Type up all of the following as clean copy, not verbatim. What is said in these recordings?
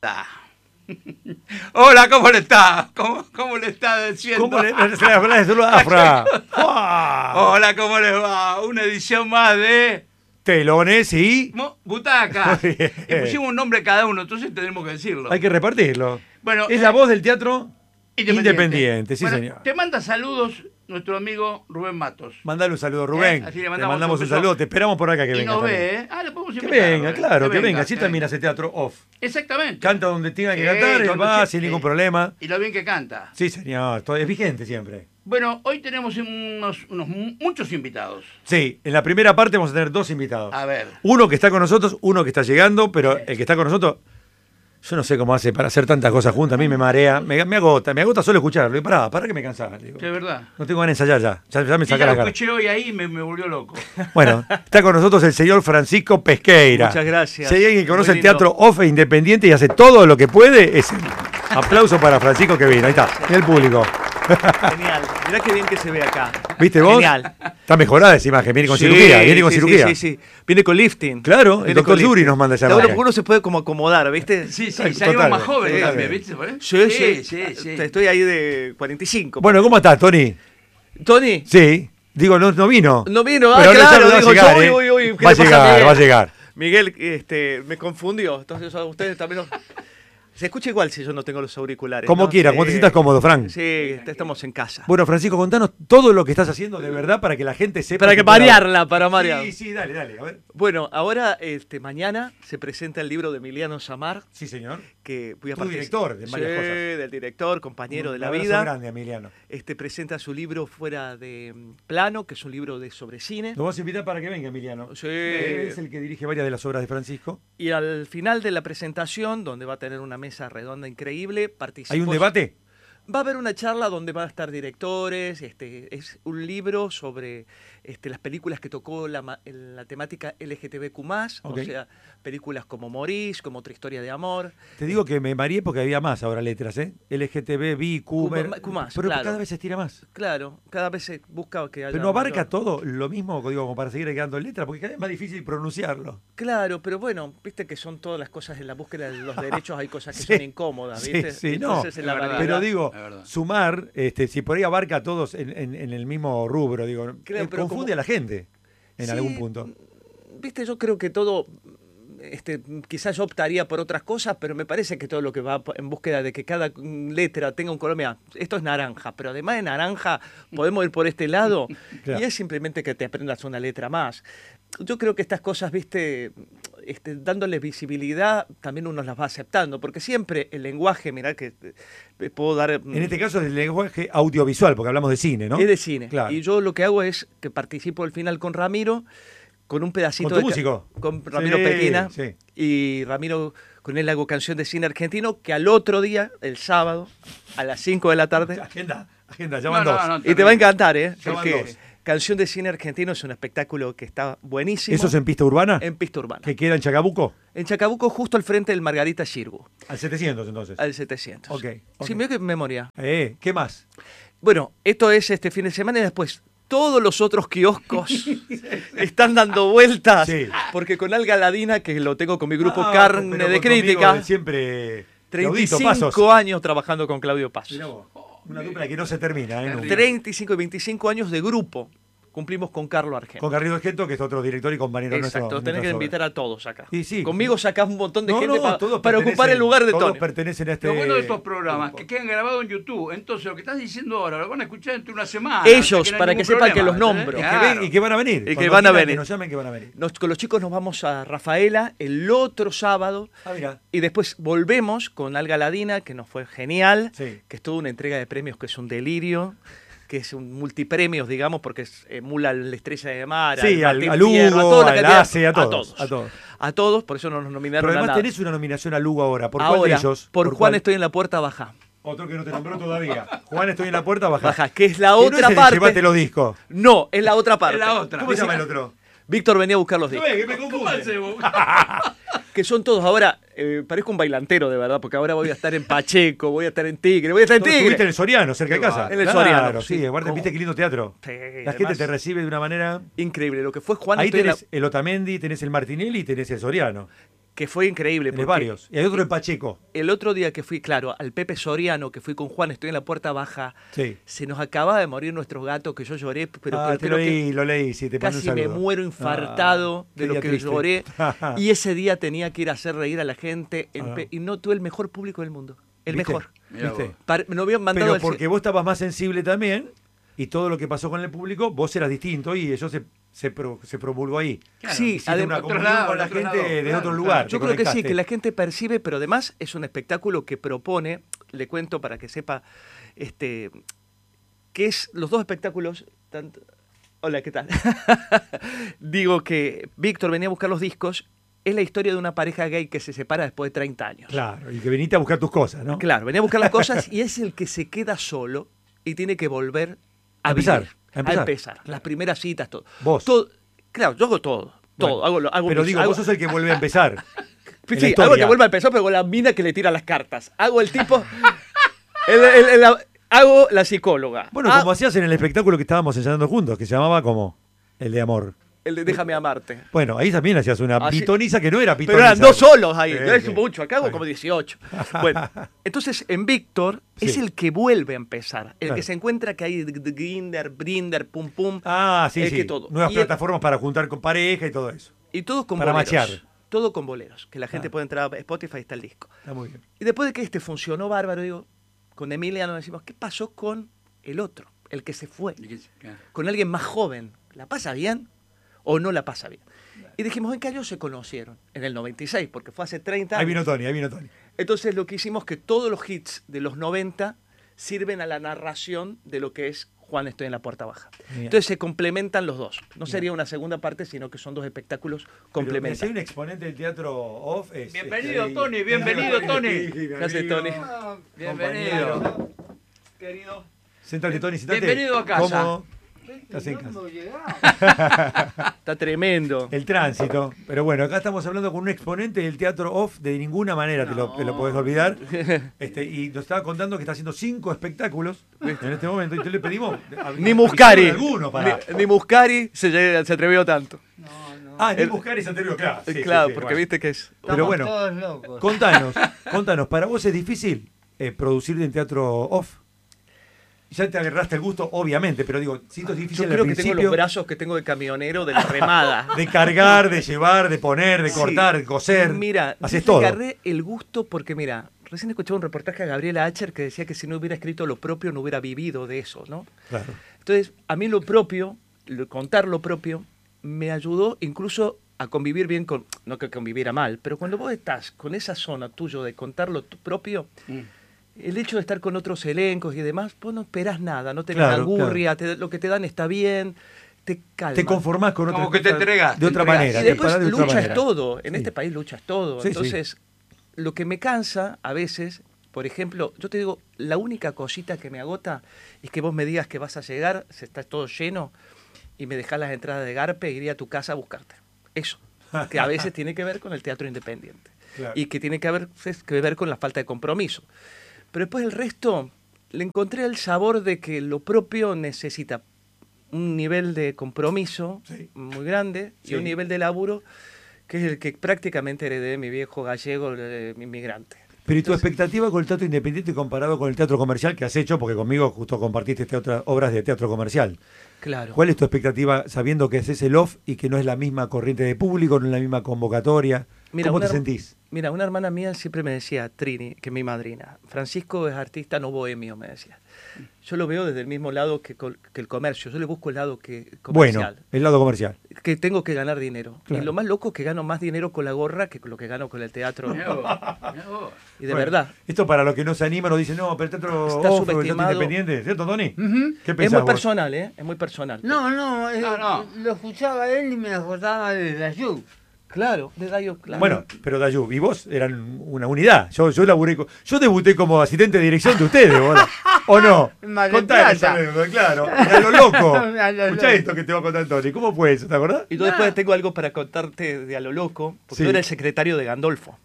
está? Hola, ¿cómo le está? ¿Cómo le está diciendo? ¿Cómo le Afra? Hola, ¿cómo les va? Una edición más de Telones y Butacas. Muy bien. Le pusimos un nombre a cada uno, entonces tenemos que decirlo. hay que repartirlo. Bueno, Es la voz del teatro independiente, sí, bueno, señor. Te manda saludos nuestro amigo Rubén Matos. Mandale un saludo, Rubén. Así le le mandamos mandamos un un beso. saludo. Te esperamos por acá que Y venga. nos también. ve, ¿eh? Le podemos Que invitar, venga, Rubén. claro, que venga. venga, Así que también venga. hace teatro off. Exactamente. Canta donde tenga que cantar, él cuando va se- sin ningún problema. Y lo bien que canta. Sí, señor, todo es vigente siempre. Bueno, hoy tenemos muchos invitados. Sí, en la primera parte vamos a tener dos invitados. A ver. Uno que está con nosotros, uno que está llegando, pero el que está con nosotros, yo no sé cómo hace para hacer tantas cosas juntas, a mí me marea, me agota solo escucharlo. Y pará que me cansaba. Digo. De verdad. No tengo ganas de ensayar ya me Y saca ya la lo cara. escuché hoy ahí y me volvió loco. Bueno, está con nosotros el señor Francisco Pesqueira. Muchas gracias. Si hay alguien que conoce Muy el teatro lindo. off e independiente y hace todo lo que puede, es él. Aplauso para Francisco que vino. Ahí está, y el público. Genial. Mirá qué bien que se ve acá. ¿Viste vos? Genial. Está mejorada esa imagen, viene con Sí, cirugía, viene con sí, cirugía. Sí. Viene con lifting. Claro, el Viene doctor con Yuri lifting. nos manda esa Ahora imagen. uno se puede como acomodar, ¿viste? Sí, Total, salimos más jóvenes sí, también, sí. ¿viste? Sí. Estoy ahí de 45. Bueno, ¿cómo estás, Tony? Tony. Sí, digo, no vino. No vino, Pero claro, ya lo va a digo, llegar, yo, ¿eh? uy, ¿qué Va a le pasa a llegar, Miguel? va a llegar. Miguel, me confundió. Entonces a ustedes también se escucha igual si yo no tengo los auriculares. Como ¿no? quiera, como te sientas cómodo, Frank. Sí, estamos en casa. Bueno, Francisco, contanos todo lo que estás haciendo de verdad para que la gente sepa. Para que marearla, para marear. Sí, dale, a ver. Bueno, ahora mañana se presenta el libro de Emiliano Samar, Sí, señor. que voy a Tu participar. director de varias cosas. Del director, compañero de Un la abrazo vida. grande, Emiliano. Presenta su libro Fuera de Plano, que es un libro sobre cine. Lo vamos a invitar para que venga, Emiliano. Sí. Es el que dirige varias de las obras de Francisco. Y al final de la presentación, donde va a tener una mesa redonda increíble, participó. ¿Hay un debate? Va a haber una charla donde van a estar directores. Es un libro sobre las películas que tocó la temática LGTBQ+, Ok. o sea, películas como Morís, como Otra historia de amor. Te digo que me mareé porque había más ahora letras, ¿eh? LGTB, B, Q, Q más, pero claro. cada vez se estira más. Claro, cada vez se busca que haya Pero no abarca mayor- todo lo mismo, digo, como para seguir quedando en letras, porque cada vez es más difícil pronunciarlo. Claro, pero bueno, viste que son todas las cosas en la búsqueda de los derechos, hay cosas que Sí. son incómodas, Sí, ¿viste? sí, no. Entonces, en la Es verdad. realidad- Pero digo, es verdad. sumar, si por ahí abarca a todos en el mismo rubro, digo, Claro, pero confunde como- a la gente en Sí, algún punto. Viste, yo creo que todo, quizás yo optaría por otras cosas, pero me parece que todo lo que va en búsqueda de que cada letra tenga un color, mira, esto es naranja, pero además de naranja podemos ir por este lado, Claro. y es simplemente que te aprendas una letra más. Yo creo que estas cosas, viste, dándole visibilidad, también uno las va aceptando, porque siempre el lenguaje, mirá que puedo dar... En este caso es el lenguaje audiovisual, porque hablamos de cine, ¿no? Es de cine. Claro. Y yo lo que hago es que participo al final con Ramiro, con un pedacito ¿Con tu de músico? con Ramiro Sí, Petina. sí. Y Ramiro, con él hago canción de cine argentino, que al otro día, el sábado, a las 5 de la tarde, Agenda, ya van dos. y te va a encantar, ¿eh? Ya van Porque dos. Canción de cine argentino es un espectáculo que está buenísimo. ¿Eso es en pista urbana? en pista urbana. ¿Que queda en Chacabuco? En Chacabuco, justo al frente del Margarita Xirgu, Al 700 entonces. al 700. Ok, ok. Sí, mira qué memoria. ¿Qué más? Bueno, esto es este fin de semana y después todos los otros kioscos están dando vueltas. Sí. Porque con Alga Ladina, que lo tengo con mi grupo Ah, Carne pero de con tu amigo Crítica, de siempre. Claudito 35 Pasos. años trabajando con Claudio Pasos. Mirá vos, una dupla que no se termina, ¿eh? Nunca. 35 y 25 años de grupo cumplimos con Carlos Argento. Con Garrido Argento, que es otro director y compañero nuestro. Exacto, tenés que nuestras invitar obras. a todos acá. Y sí. Conmigo sacás un montón de No, gente no, todos para ocupar pertenecen- el lugar de todos Tony. pertenecen a este. Lo bueno de estos programas grupo. que quedan grabados en YouTube. Entonces, lo que estás diciendo ahora lo van a escuchar entre una semana. Ellos, o sea no hay para que ningún sepan que problema, los ¿entendés? nombro. Y Claro. que van a venir. Y que Cuando van a quieran venir. Que nos llamen que van a venir. Con los chicos nos vamos a Rafaela el otro sábado. Ah, mira. Y después volvemos con Alga Ladina, que nos fue genial, Sí. que es toda una entrega de premios que es un delirio, que es un multipremios, digamos, porque emula la Estrella de Mar, Sí, Martín al Hugo, Fierro, a toda la al cantidad- ACE, a todos. A todos, por eso no nos nominaron Pero a además nada. tenés una nominación a Lugo ahora. ¿Por cuál Ahora, de ellos? por Juan cuál? Estoy en la puerta baja. Otro que no te nombró todavía. Juan, estoy en la puerta, baja. Baja, que es la ¿Y no otra es el de parte. Llévate los discos? No, es la otra parte. Es la otra. ¿Cómo se llama el otro? Víctor venía a buscar los discos. que me ¿Cómo confunde. hacemos? Que son todos ahora, parezco un bailantero de verdad, porque ahora voy a estar en Pacheco, voy a estar en Tigre, voy a estar en Estuviste en Tigre. el Soriano, cerca de casa. En el Claro, Soriano, sí. sí. Aparte, viste qué lindo teatro. Sí, La gente además, te recibe de una manera. increíble, lo que fue Juan Ahí Estoy en la- tenés el Otamendi, tenés el Martinelli y tenés el Soriano. que fue increíble. Tenés varios. Y hay otro en Pacheco. El otro día que fui, claro, al Pepe Soriano, que fui con Juan, estoy en la puerta baja, Sí. se nos acaba de morir nuestros gatos, que yo lloré, pero lo leí, sí, te mando un casi me saludo. muero infartado Qué de lo día que triste. lloré. Y ese día tenía que ir a hacer reír a la gente Ah. y no tuve el mejor público del mundo. El ¿Viste? mejor. Mirá ¿Viste? vos. Me lo habían mandado Pero al porque vos estabas más sensible también y todo lo que pasó con el público, vos eras distinto y eso se promulgó ahí. Claro, Sí, Hiciste además, una otro comunión lado, con la otro gente lado, de claro, otro claro. lugar. Yo te creo que sí, conectaste. que la gente percibe, pero además es un espectáculo que propone, le cuento para que sepa, que es los dos espectáculos. Hola, ¿qué tal? Digo que Víctor venía a buscar los discos, es la historia de una pareja gay que se separa después de 30 años. Claro, y que viniste a buscar tus cosas, ¿no? Claro, venía a buscar las cosas y es el que se queda solo y tiene que volver A empezar, vivir, a empezar. a empezar. Las primeras citas, todo. Vos. Todo, claro, yo hago todo. Todo. Bueno, Hago pero mis- digo, hago- vos sos el que vuelve a empezar. en la Sí, historia. hago que vuelva a empezar, pero con la mina que le tira las cartas. Hago el tipo. Hago la psicóloga. Bueno, como hacías en el espectáculo que estábamos ensayando juntos, que se llamaba como El de Amor. El de Déjame amarte. Bueno, ahí también hacías una Así- pitoniza que no era Pero pitoniza. eran dos solos ahí. Sí, Yo es sí. mucho. Acá hago como 18. Bueno, entonces en Víctor es Sí. el que vuelve a empezar. El Claro. que se encuentra que hay Grindr, Brinder, pum pum. Ah, sí, el sí. que todo. Nuevas Y plataformas para juntar con pareja y todo eso. Y todo con Para boleros. machear. Todo con boleros. Que la gente Ah. puede entrar a Spotify, está el disco. Está muy bien. Y después de que este funcionó bárbaro, digo, con Emilia nos decimos, ¿qué pasó con el otro? El que se fue. Con alguien más joven. ¿La pasa bien o no la pasa bien? Y dijimos, ¿en qué año se conocieron? En el 96, porque fue hace 30 Ahí años. vino Tony, ahí vino Tony. Entonces lo que hicimos que todos los hits de los 90 sirven a la narración de lo que es Juan, estoy en la puerta baja. Genial. Entonces se complementan los dos. No sería una segunda parte, sino que son dos espectáculos Pero si complementarios. hay un exponente del teatro off es... Bienvenido, ahí. Tony, bienvenido, Tony. Sí, ¿Qué hace, amigo. Tony? Bienvenido. Querido. Sentate, Tony, sentate. Bienvenido a casa. Cómodo. Estás en casa. Está tremendo. El tránsito. Pero bueno, acá estamos hablando con un exponente del teatro off, de ninguna manera te lo podés olvidar. Y nos estaba contando que está haciendo 5 espectáculos en este momento. Y te le pedimos. Ni Muscari. Alguno para... Ni Muscari se atrevió tanto. Ni Muscari se atrevió, claro. Sí, claro, sí, sí, porque bueno. viste que es. Pero bueno, todos locos. contanos, ¿para vos es difícil producir en teatro off? Ya te agarraste el gusto, obviamente, pero digo, si esto es difícil Yo al creo que tengo principio los brazos que tengo de camionero de la remada. de cargar, de llevar, de poner, de Sí. cortar, de coser. Mira, haces yo todo. le agarré el gusto porque, mira, recién escuché un reportaje a Gabriela Acher que decía que si no hubiera escrito lo propio no hubiera vivido de eso, ¿no? Claro. Entonces, a mí lo propio, contar lo propio, me ayudó incluso a convivir bien con, no que conviviera mal, pero cuando vos estás con esa zona tuyo de contar lo propio, el hecho de estar con otros elencos y demás, vos no esperás nada, no tenés Claro, angurria, lo que te dan está bien, te calma. Te conformás con otra Como que te cosa entregas, de otra te entregas. manera. Y te después parás de otra lucha es manera. todo, en Sí. este país lucha es todo. Sí, sí. Entonces, lo que me cansa a veces, por ejemplo, yo te digo, la única cosita que me agota es que vos me digas que vas a llegar, se está todo lleno, y me dejás las entradas de Garpe e iré a tu casa a buscarte. Eso, que a veces tiene que ver con el teatro independiente. Claro. Y que tiene que ver con la falta de compromiso. Pero después el resto, le encontré el sabor de que lo propio necesita un nivel de compromiso Sí. muy grande y Sí. un nivel de laburo que es el que prácticamente heredé de mi viejo gallego inmigrante. Pero ¿y tu expectativa con el teatro independiente comparado con el teatro comercial que has hecho? Porque conmigo justo compartiste obras de teatro comercial. Claro. ¿Cuál es tu expectativa sabiendo que es el off y que no es la misma corriente de público, no es la misma convocatoria? Mira, ¿Cómo te una- sentís? Mira, una hermana mía siempre me decía, Trini, que es mi madrina, Francisco es artista no bohemio, me decía. Yo lo veo desde el mismo lado que el comercio, yo le busco el lado comercial. Bueno, el lado comercial. Que tengo que ganar dinero. Claro. Y lo más loco es que gano más dinero con la gorra que con lo que gano con el teatro. Mirá vos, mirá vos. Y de Bueno, verdad. Esto para los que no se animan nos dicen, no, pero el teatro Está off o el teatro subestimado. independiente, ¿cierto, Tony? Ujú. ¿Qué Es pensás muy vos? personal, ¿eh? Es muy personal. No, No. lo escuchaba él y me acordaba de la Yu. Claro, de Dayo, claro. Bueno, pero Dayú y vos eran una unidad. Yo debuté como asistente de dirección de ustedes, ¿verdad? ¿O no? En Mar del Contá esa Plata. anécdota, claro. A lo loco. A lo Escuchá loco. esto que te va a contar Tony. ¿Cómo fue eso? ¿Te acordás? Y yo después tengo algo para contarte de a lo loco, porque Sí. yo era el secretario de Gandolfo.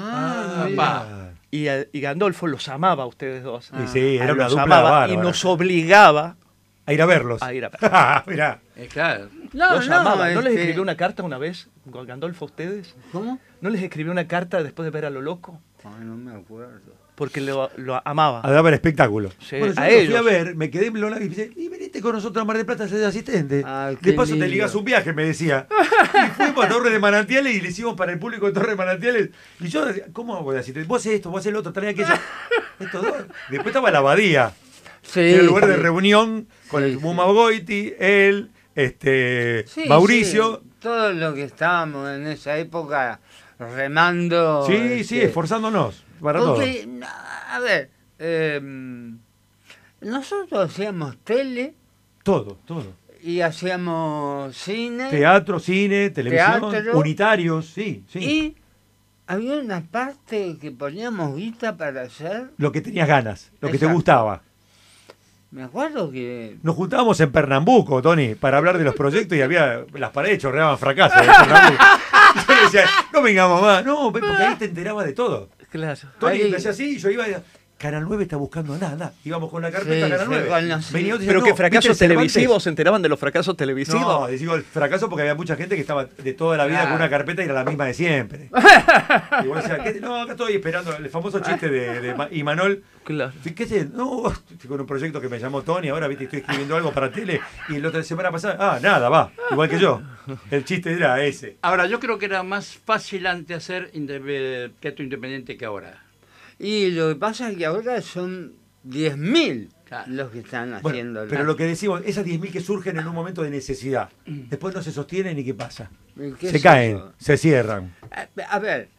Ah, mira. Y Gandolfo los amaba a ustedes dos. Y sí, era una Los dupla amaba y bárbara. nos obligaba A ir a verlos. a ir a ver. Mirá. Claro. No, Los amaba. ¿No les este- escribió una carta una vez, Gandolfo, a ustedes? ¿Cómo? ¿No les escribió una carta después de ver a lo loco? Ay, no me acuerdo. Porque lo amaba. A dar el espectáculo. Sí, Bueno, yo a lo fui ellos. a ver, me quedé en Lola y me dice, y veniste con nosotros a Mar del Plata a ser asistente. Ay, qué de paso te lindo. ligas un viaje, me decía. Y fuimos a Torre de Manantiales y le hicimos para el público de Torre de Manantiales. Y yo decía, ¿cómo voy a asistente? Vos haces esto, vos haces lo otro, trae aquello. Estos dos. Después estaba la abadía. Sí, Era el lugar de sí. reunión con Sí, el sí. Muma Goiti, él, Sí, Mauricio. sí, todo lo que estábamos en esa época remando. Sí, sí, esforzándonos para todo. porque, a ver, nosotros hacíamos tele Todo, todo. y hacíamos cine Teatro, cine, televisión, Teatro. unitarios, sí, sí. y había una parte que poníamos guita para hacer. Lo que tenías ganas, lo que te Exacto. gustaba. Me acuerdo que Nos juntábamos en Pernambuco, Tony, para hablar de los proyectos y había las paredes chorreaban fracasos. En Pernambuco. Y yo le decía, no vengamos más, no, porque ahí te enterabas de todo. Claro. Tony Ahí- me hacía así y yo iba y decía, Canal 9 está buscando nada. Íbamos con la carpeta Sí, a Canal sí, 9. bueno, sí. Venía otro y decía, Pero no, que ¿viste fracasos Cervantes? televisivos, ¿se enteraban de los fracasos televisivos? No, digo el fracaso porque había mucha gente que estaba de toda la vida Claro. con una carpeta y era la misma de siempre. Y vos decías, no, acá estoy esperando el famoso chiste de Imanol. Claro. ¿Qué sé? No, estoy con un proyecto que me llamó Tony, ahora viste, estoy escribiendo algo para tele y la otra semana pasada, nada, va, igual que yo. El chiste era ese. Ahora, yo creo que era más fácil antes hacer teatro independiente que ahora. Y lo que pasa es que ahora son 10.000 Claro. los que están Bueno, haciendo. pero lo que decimos, esas 10.000 que surgen en un momento de necesidad, después no se sostienen y ¿qué pasa? ¿Qué Se es caen, eso? se cierran. A ver,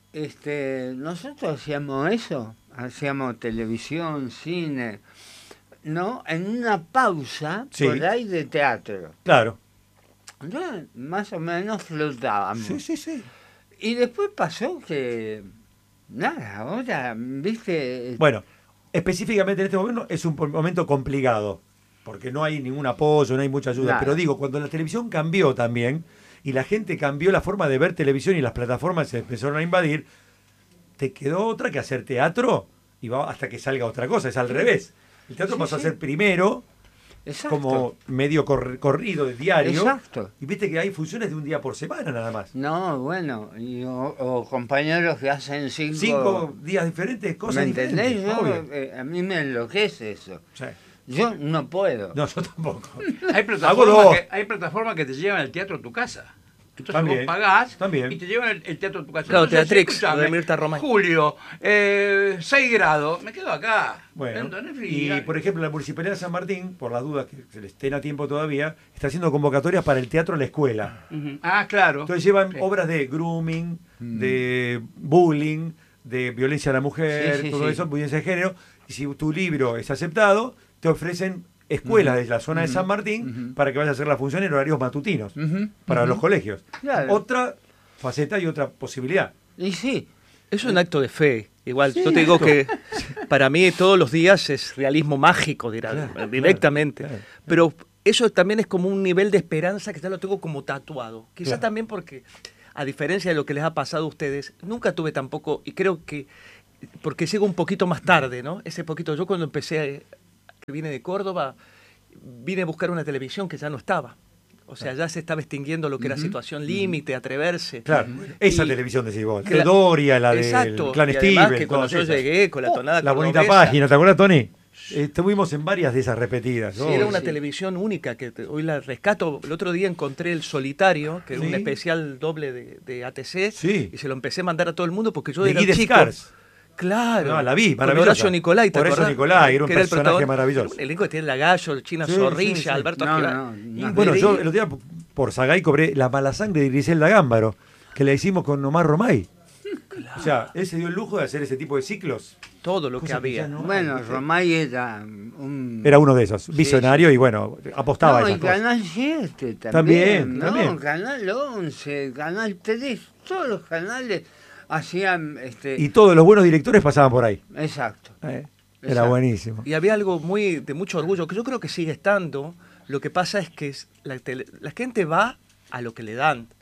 nosotros hacíamos eso, hacíamos televisión, cine, ¿no? En una pausa Sí. por ahí de teatro. Claro. ¿No? Más o menos flotábamos. Sí, sí, sí. Y después pasó que, nada, ahora, viste, Bueno, específicamente en este momento es un momento complicado, porque no hay ningún apoyo, no hay mucha ayuda. Nada. Pero digo, cuando la televisión cambió también, y la gente cambió la forma de ver televisión y las plataformas se empezaron a invadir, te quedó otra que hacer teatro y va hasta que salga otra cosa, es al revés. El teatro Sí, pasó sí. a ser primero exacto. como medio corrido de diario. Exacto. Y viste que hay funciones de un día por semana nada más. No, bueno, o compañeros que hacen 5 días diferentes, cosas ¿me entendés? diferentes. Yo, obvio. a mí me enloquece eso. Sí. Yo no puedo. No, yo tampoco. Hay Hago dos. hay plataformas que te llevan el teatro a tu casa. Entonces También, vos pagás también. y te llevan el teatro a tu casa. Claro, Entonces, Teatrix, escuchame, de Mirta Romay. Julio, 6 grados, me quedo acá. Bueno, ¿Entendés? y por ejemplo, la Municipalidad de San Martín, por las dudas que se les estén a tiempo todavía, está haciendo convocatorias para el teatro a la escuela. Ujú. Ah, claro. Entonces llevan Sí. obras de grooming, de bullying, de violencia a la mujer, Sí, sí, todo sí. eso, violencia de género. Y si tu libro es aceptado, te ofrecen escuelas de la zona de San Martín para que vayas a hacer la función en horarios matutinos para los colegios. Claro. Otra faceta y otra posibilidad. Y sí, Es un acto de fe. Igual, Sí, yo te digo claro. que para mí todos los días es realismo mágico, dirá, Claro, directamente. claro. Pero eso también es como un nivel de esperanza que ya lo tengo como tatuado. Quizá Claro. también porque, a diferencia de lo que les ha pasado a ustedes, nunca tuve tampoco, y creo que, porque llego un poquito más tarde, ¿no? Ese poquito, yo cuando empecé, que vine de Córdoba, vine a buscar una televisión que ya no estaba. O sea, ya se estaba extinguiendo lo que era situación límite, atreverse. Claro, esa Y- televisión decís vos. Cla- De Doria, la del Exacto. Clan Y además Steven, que cuando todas yo esas. llegué con la tonada La bonita cordobesa, página, ¿te acuerdas, Tony? Estuvimos en varias de esas repetidas. sí, ¿no? era una Sí. televisión única que hoy la rescato. El otro día encontré El Solitario, que era un Sí. especial doble de ATC, Sí. y se lo empecé a mandar a todo el mundo porque yo De era Guy chico. Descars. Claro. No, la vi, Con maravillosa. Horacio Nicolai, ¿te Horacio acordás? Nicolai, era un Que el personaje protagonista. maravilloso. El elenco que tiene Lagallo, China Sí, Zorrilla, sí, sí. Alberto No, Esquivel. no, Y no. Bueno, veía- yo el otro día por Sagay cobré La mala sangre de Griselda Gámbaro, que la hicimos con Omar Romay. O sea, él se dio el lujo de hacer ese tipo de ciclos. todo lo que Cosa que había. ya no- bueno, ¿viste? Romay era un... Era uno de esos, visionario y bueno, apostaba a No, esas y cosas. Canal 7 También, también, ¿no? también. Canal 11, Canal 3, todos los canales hacían... Y todos los buenos directores pasaban por ahí. Exacto. Era Exacto. buenísimo. Y había algo de mucho orgullo, que yo creo que sigue estando. Lo que pasa es que la gente va a lo que le dan.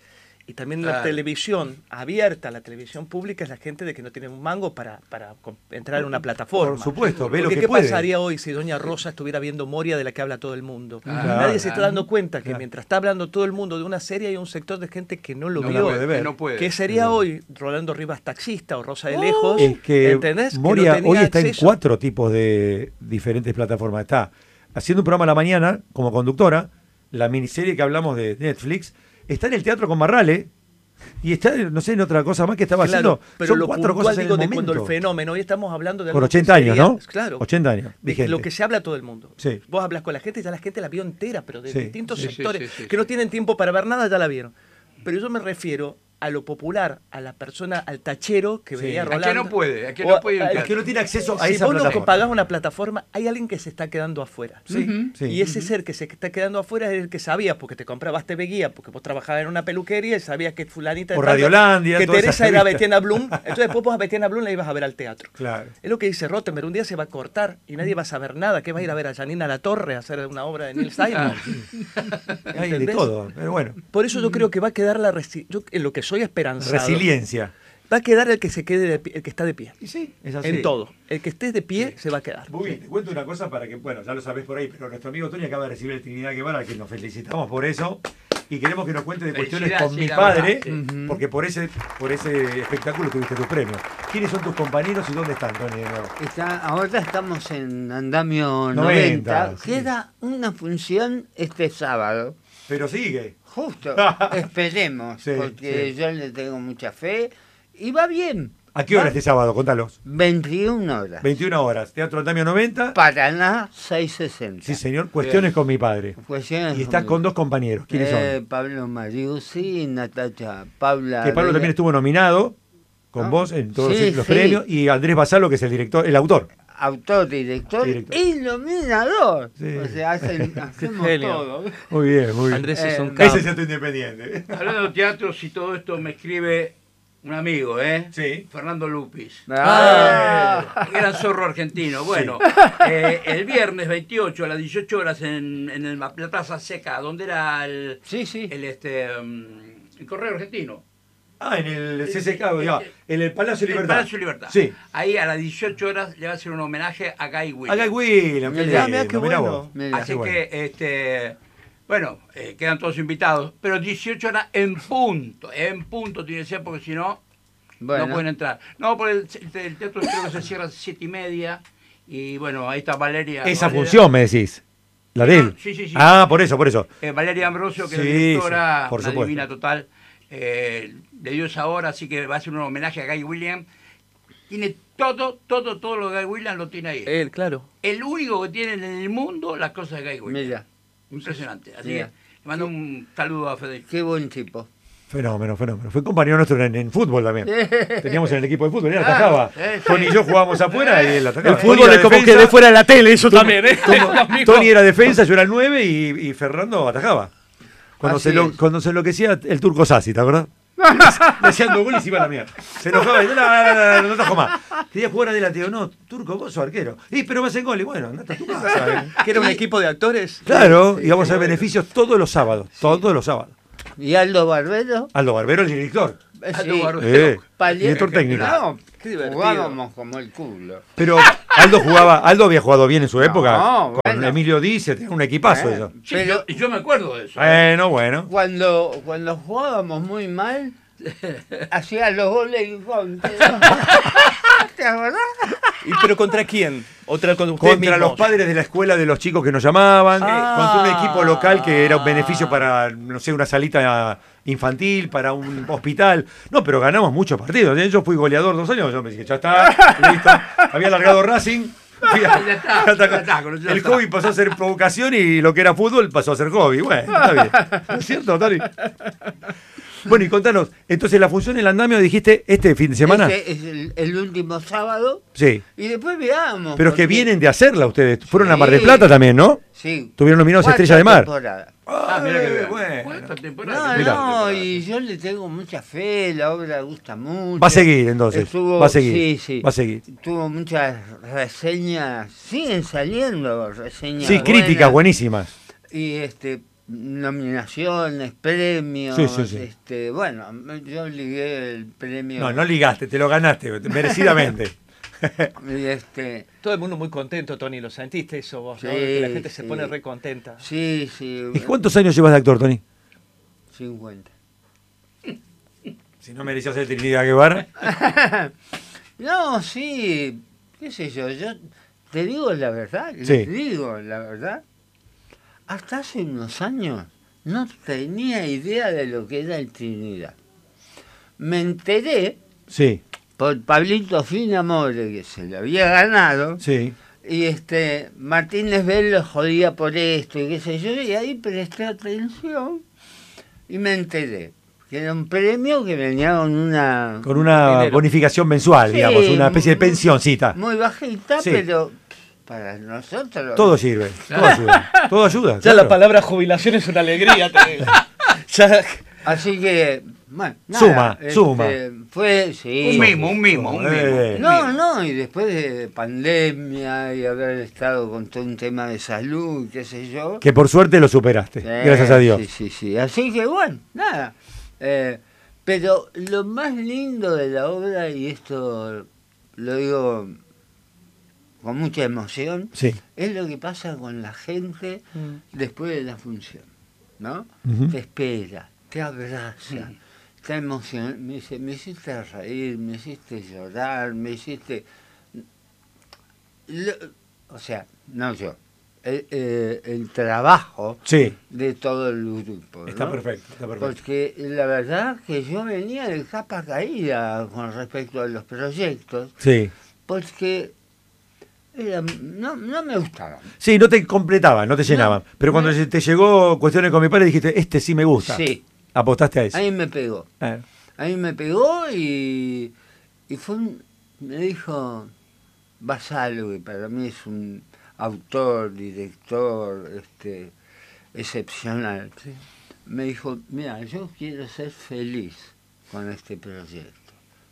Y también la Claro. televisión abierta, la televisión pública, es la gente de que no tiene un mango para entrar en una plataforma. Por supuesto, ve lo Porque que ¿qué puede. pasaría hoy si Doña Rosa estuviera viendo Moria, de la que habla todo el mundo? Claro. Nadie se está dando cuenta que Claro. mientras está hablando todo el mundo de una serie, hay un sector de gente que no lo No vio. la puede ver. Que no puede. ¿Qué sería hoy Rolando Rivas taxista o Rosa de Lejos? Es que ¿Entendés? Que Moria no tenía hoy está en acceso. 4 tipos de diferentes plataformas. Está haciendo un programa a la mañana como conductora, la miniserie que hablamos de Netflix, está en el teatro con Barrale y está, no sé, en otra cosa más que estaba Claro, haciendo. pero Son lo 4 puntual, cosas en digo, el de momento. cuando el fenómeno, hoy estamos hablando de Con algo que 80 años, sería- ¿no? Claro. 80 años, De vigente. lo que se habla todo el mundo. Sí. Vos hablas con la gente y ya la gente la vio entera, pero de Sí. distintos Sí, sí, sectores sí, sí, que no sí. tienen tiempo para ver nada, ya la vieron. Pero yo me refiero a lo popular, a la persona, al tachero que Sí. veía a ¿A ¿A Rolando. qué no puede? ¿A qué O no puede ir al al El que no tiene acceso a Si esa vos no plataforma. pagás una plataforma, hay alguien que se está quedando afuera. Sí, sí. Y ese ser que se está quedando afuera es el que sabías, porque te comprabas TV Guía, porque vos trabajabas en una peluquería y sabías que fulanita... O de tal, Radiolandia, que todas esas Teresa era revistas. Betiana Blum, entonces después vos a Betiana Blum la ibas a ver al teatro. Claro. Es lo que dice Rottenberg, un día se va a cortar y nadie va a saber nada, que va a ir a ver a Janina Latorre a hacer una obra de Neil Simon. Hay de ¿Entendés? todo, pero bueno. Por eso yo creo que va a quedar yo en lo que soy esperanzado, Resiliencia. va a quedar el que se quede de pie, el que está de pie. Y sí, es así. En todo. El que esté de pie se va a quedar. Muy bien, te cuento una cosa para que, bueno, ya lo sabés por ahí, pero nuestro amigo Tony acaba de recibir el Trinidad Guevara, que nos felicitamos por eso, y queremos que nos cuente de cuestiones Felicidades, con sí, mi la padre, verdad, porque por ese espectáculo tuviste tu premio. ¿Quiénes son tus compañeros y dónde están, Tony? de nuevo? Ahora estamos en Andamio 90, 90. sí. Queda una función este sábado. Pero sigue. Justo, esperemos, Sí, porque sí. yo le tengo mucha fe. Y va bien. ¿A qué hora Va este sábado? Contalos. 21 horas. 21 horas. Teatro Andamio 90. Paraná 660. Sí, señor. Cuestiones con mi padre. Cuestiones Y estás con conmigo. 2 compañeros. ¿Quiénes son? Pablo Mariusi y Natacha Paula. Que Pablo también estuvo nominado con Ah, vos en todos sí, los sí. premios. Y Andrés Basalo, que es el director, el autor. Autor, director, Director. e iluminador. Sí. O sea, hacemos genio. todo. Muy bien, muy bien. Andrés es un Ese capo. Ese es teatro independiente. Hablando de teatros y todo esto, me escribe un amigo, Sí. Fernando Lupis. Ah. Gran zorro argentino. Bueno, el viernes 28 a las 18 horas en la Plaza Seca, donde era el Sí, sí. el Correo Argentino. Ah, en el CCK, ya, en el Palacio de El Libertad. Palacio de Libertad. Sí. Ahí a las 18 horas le va a hacer un homenaje a Guy Williams. A Guy Williams, qué Mirá, lindo, qué mirá bueno. vos. Mirá. Así Qué bueno. que, bueno, quedan todos invitados, pero 18 horas en punto tiene que ser, porque si no, Bueno, no pueden entrar. No, porque el teatro creo que se cierra a las 7:30, y bueno, ahí está Valeria. Esa Valeria- función, me decís. La de él. Sí, sí, sí. Ah, por eso, por eso. Valeria Ambrosio, que Sí, es directora, sí, por una supuesto. divina total, le dio esa hora, así que va a hacer un homenaje a Guy Williams. Tiene todo lo de Guy Williams lo tiene ahí. Él, claro. El único que tiene en el mundo las cosas de Guy Williams. mira, Impresionante. Así Mira. que le mando un saludo a Federico. qué buen tipo. Fenómeno. Fue compañero nuestro en fútbol también. Teníamos en el equipo de fútbol, él Ah, atajaba. sí. Tony y yo jugábamos afuera y él atajaba. El fútbol Tony es era como defensa, que de fuera de la tele, eso también, ¿eh? Tony era defensa, yo era el 9 y Fernando atajaba. Cuando Así se, es. cuando se enloquecía el turco Sassi, ¿te acordás? Decían 2 goles y iba a la mierda. Se enojaba y no tajo más. Quería jugar adelante. Digo, no, Turco, vos sos arquero. Pero me hacen gol. Y bueno, andate a tu casa. Que era un equipo de actores. Claro, y vamos a ver beneficios todos los sábados. Todos los sábados. ¿Y Aldo Barbero? Aldo Barbero, el director. Aldo Barbero. Director técnico. No, Qué divertido. jugábamos como el culo. Pero Aldo había jugado bien en su época. No, Con bueno. Emilio Dice, tenía un equipazo eso. Sí, Pero- yo me acuerdo de eso. Bueno. Cuando jugábamos muy mal, hacía los goles en contra. ¿Te acordás? ¿Y pero contra quién? Otra con ustedes Contra mismos. los padres de la escuela de los chicos que nos llamaban, Ah. contra un equipo local que era un beneficio para, no sé, una salita infantil, para un hospital. No, pero ganamos muchos partidos. Yo fui goleador 2 años, yo me dije, ya está, listo. Había largado Racing. fui a- Ya está, a atacar. ya está, con eso ya El está. hobby pasó a ser provocación y lo que era fútbol pasó a ser hobby. Bueno, está bien. ¿No es cierto, Tony? Bueno, y contanos, entonces la función en el andamio dijiste este fin de semana. Ese es el último sábado. Sí. Y después veamos. Pero es que porque- vienen de hacerla ustedes. Fueron a Mar del Sí. Plata también, ¿no? Sí. Tuvieron nominados a 4 Estrella de Mar. temporadas. Ah, mira que bien. bueno. ¿Cuántas No, temporadas? Mirá. no, y yo le tengo mucha fe, la obra gusta mucho. Va a seguir entonces. Estuvo- Va a seguir. Sí, sí. Va a seguir. Tuvo muchas reseñas, siguen saliendo reseñas. Sí, buenas. críticas buenísimas. Y nominaciones, premios. Sí, sí, sí. Bueno, yo ligué el premio. No ligaste, te lo ganaste, merecidamente. Y Todo el mundo muy contento, Tony, ¿lo sentiste eso vos? ¿No? Sí, Que la gente se sí. pone re contenta. Sí, sí. ¿Y cuántos años llevas de actor, Tony? 50. Si no merecías el Trinidad Guevara. No, sí, qué sé yo te digo la verdad, Sí. les digo la verdad. Hasta hace unos años no tenía idea de lo que era el Trinidad. Me enteré Sí, por Pablito Finamore, que se lo había ganado, sí. y Martínez Bell lo jodía por esto, y qué sé yo, y ahí presté atención y me enteré que era un premio que venía con una... Con una Dinero. bonificación mensual, Sí, digamos, una especie de pensioncita. Muy bajita, Sí. pero para nosotros... Todo sirve, todo ayuda. Todo ayuda. Ya claro. la palabra jubilación es una alegría, te digo. Ya, Así que, bueno, nada, Suma. Fue, sí. Un mimo. No, y después de pandemia y haber estado con todo un tema de salud, qué sé yo. Que por suerte lo superaste, gracias a Dios. Sí. Así que, bueno, nada. Pero lo más lindo de la obra, y esto lo digo con mucha emoción, Sí. es lo que pasa con la gente después de la función, ¿no? Ujú. Te espera, te abraza, está emocionado. Me dice, me hiciste reír, me hiciste llorar, me hiciste... O sea, no yo, el trabajo Sí, de todo el grupo. está ¿no? perfecto, está perfecto. Porque la verdad que yo venía de capa caída con respecto a los proyectos, Sí. porque no me gustaban. Sí, no te completaban, no te llenaban. Pero cuando no. te llegó Cuestiones con mi padre dijiste, este sí me gusta. Sí, Apostaste a eso. ahí me pegó. Ah, Ahí me pegó y me dijo, Basalo, que para mí es un autor, director, excepcional. Sí. Me dijo, mira, yo quiero ser feliz con este proyecto.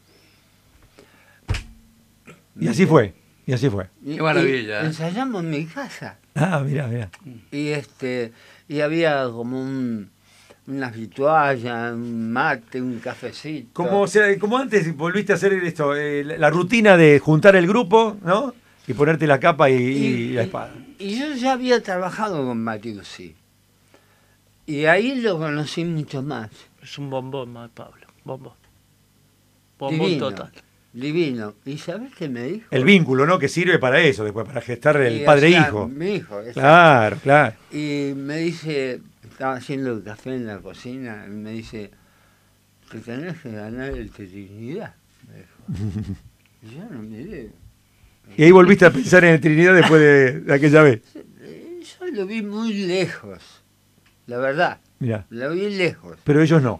y así fue, y así fue. Qué maravilla. Y ensayamos en mi casa. Ah, mirá. Y había como unas vituallas, un mate, un cafecito. Como antes volviste a hacer esto, la rutina de juntar el grupo, ¿no? Y ponerte la capa y la espada. Y yo ya había trabajado con Mariucci. Y ahí lo conocí mucho más. es un bombón, Pablo. Bombón. Bombón Divino, total. divino. ¿Y sabes qué me dijo? El vínculo, ¿no? Que sirve para eso, después, para gestar el Y, padre-hijo. o sea, mi hijo. Claro. Y me dice, estaba haciendo el café en la cocina, y me dice, te tenés que ganar el Trinidad. Me dijo. Y yo no miré. Y ahí volviste a pensar en el Trinidad después de aquella vez. Yo lo vi muy lejos, la verdad, Mirá, lo vi lejos. pero ellos no.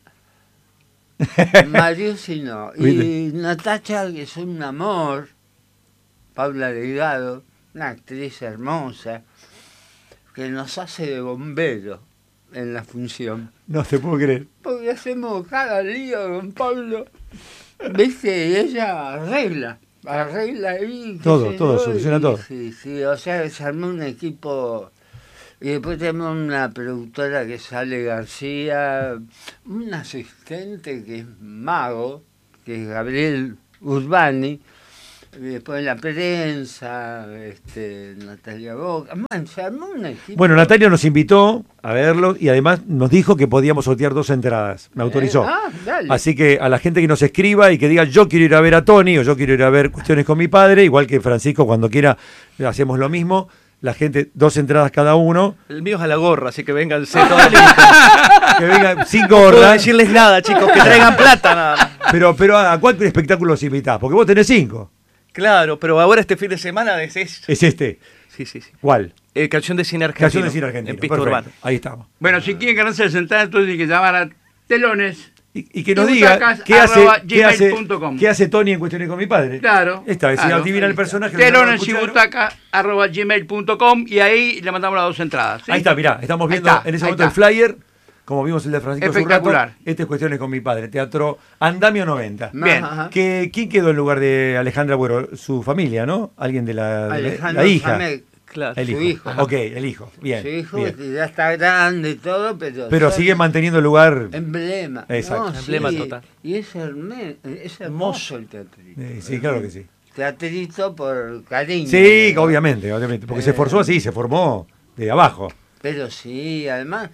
Mariucci no. Y ¿Viste? Natacha, que es un amor, Paula Delgado, una actriz hermosa, que nos hace de bombero en la función. No te puedo creer. Porque hacemos cada lío con Pablo, ¿viste? Y ella arregla ahí. qué Todo, sé todo, yo, soluciona y todo. Sí, o sea, se armó un equipo. Y después tenemos una productora que es Ale García, un asistente que es mago, que es Gabriel Urbani, y después la prensa, Natalia Boca. Man, se armó un equipo. Bueno, Natalia nos invitó a verlo y además nos dijo que podíamos sortear 2 entradas. Me autorizó. Dale. Así que a la gente que nos escriba y que diga yo quiero ir a ver a Tony o yo quiero ir a ver Cuestiones con mi padre, igual que Francisco cuando quiera hacemos lo mismo. La gente, 2 entradas cada uno. El mío es a la gorra, así que vénganse todos. Que vengan sin No puedo gorra. decirles nada, chicos, que traigan plata nada más. Pero ¿a cuál espectáculo los invitás? Porque vos tenés 5. Claro, pero ahora este fin de semana es Es este. Sí. ¿Cuál? Canción de cine argentino. Canción de cine argentino. En pista Perfecto. urbana. Ahí estamos. Bueno, si quieren ganarse las entradas, entonces tienen que llamar a Telones. Y que nos Y diga butacas qué hace, arroba qué, hace, gmail.com. qué hace Tony en Cuestiones con mi padre. Claro. Esta vez, si claro, adivina el ahí está. personaje. telonesyButaca@gmail.com y ahí le mandamos las 2 entradas. ¿sí? Ahí está, mirá, estamos Ahí viendo está, en ese ahí momento el está. flyer, como vimos el de Francisco Espectacular. Zurrato. Este es Cuestiones con mi padre, Teatro Andamio 90. Bien. Ajá. ¿Quién quedó en lugar de Alejandra Buero? Su familia, ¿no? Alguien de la Alejandro hija. Samek, Claro. El Su hijo. hijo. Ok, el hijo. Bien. Su hijo bien. que ya está grande y todo, Pero son sigue manteniendo el lugar. emblema. Exacto. No, Emblema sí, total. Y es hermoso el teatrito. Sí, claro que sí. Teatrito por cariño. Sí, ¿no? obviamente. Porque se esforzó así, se formó de abajo. Pero sí, además,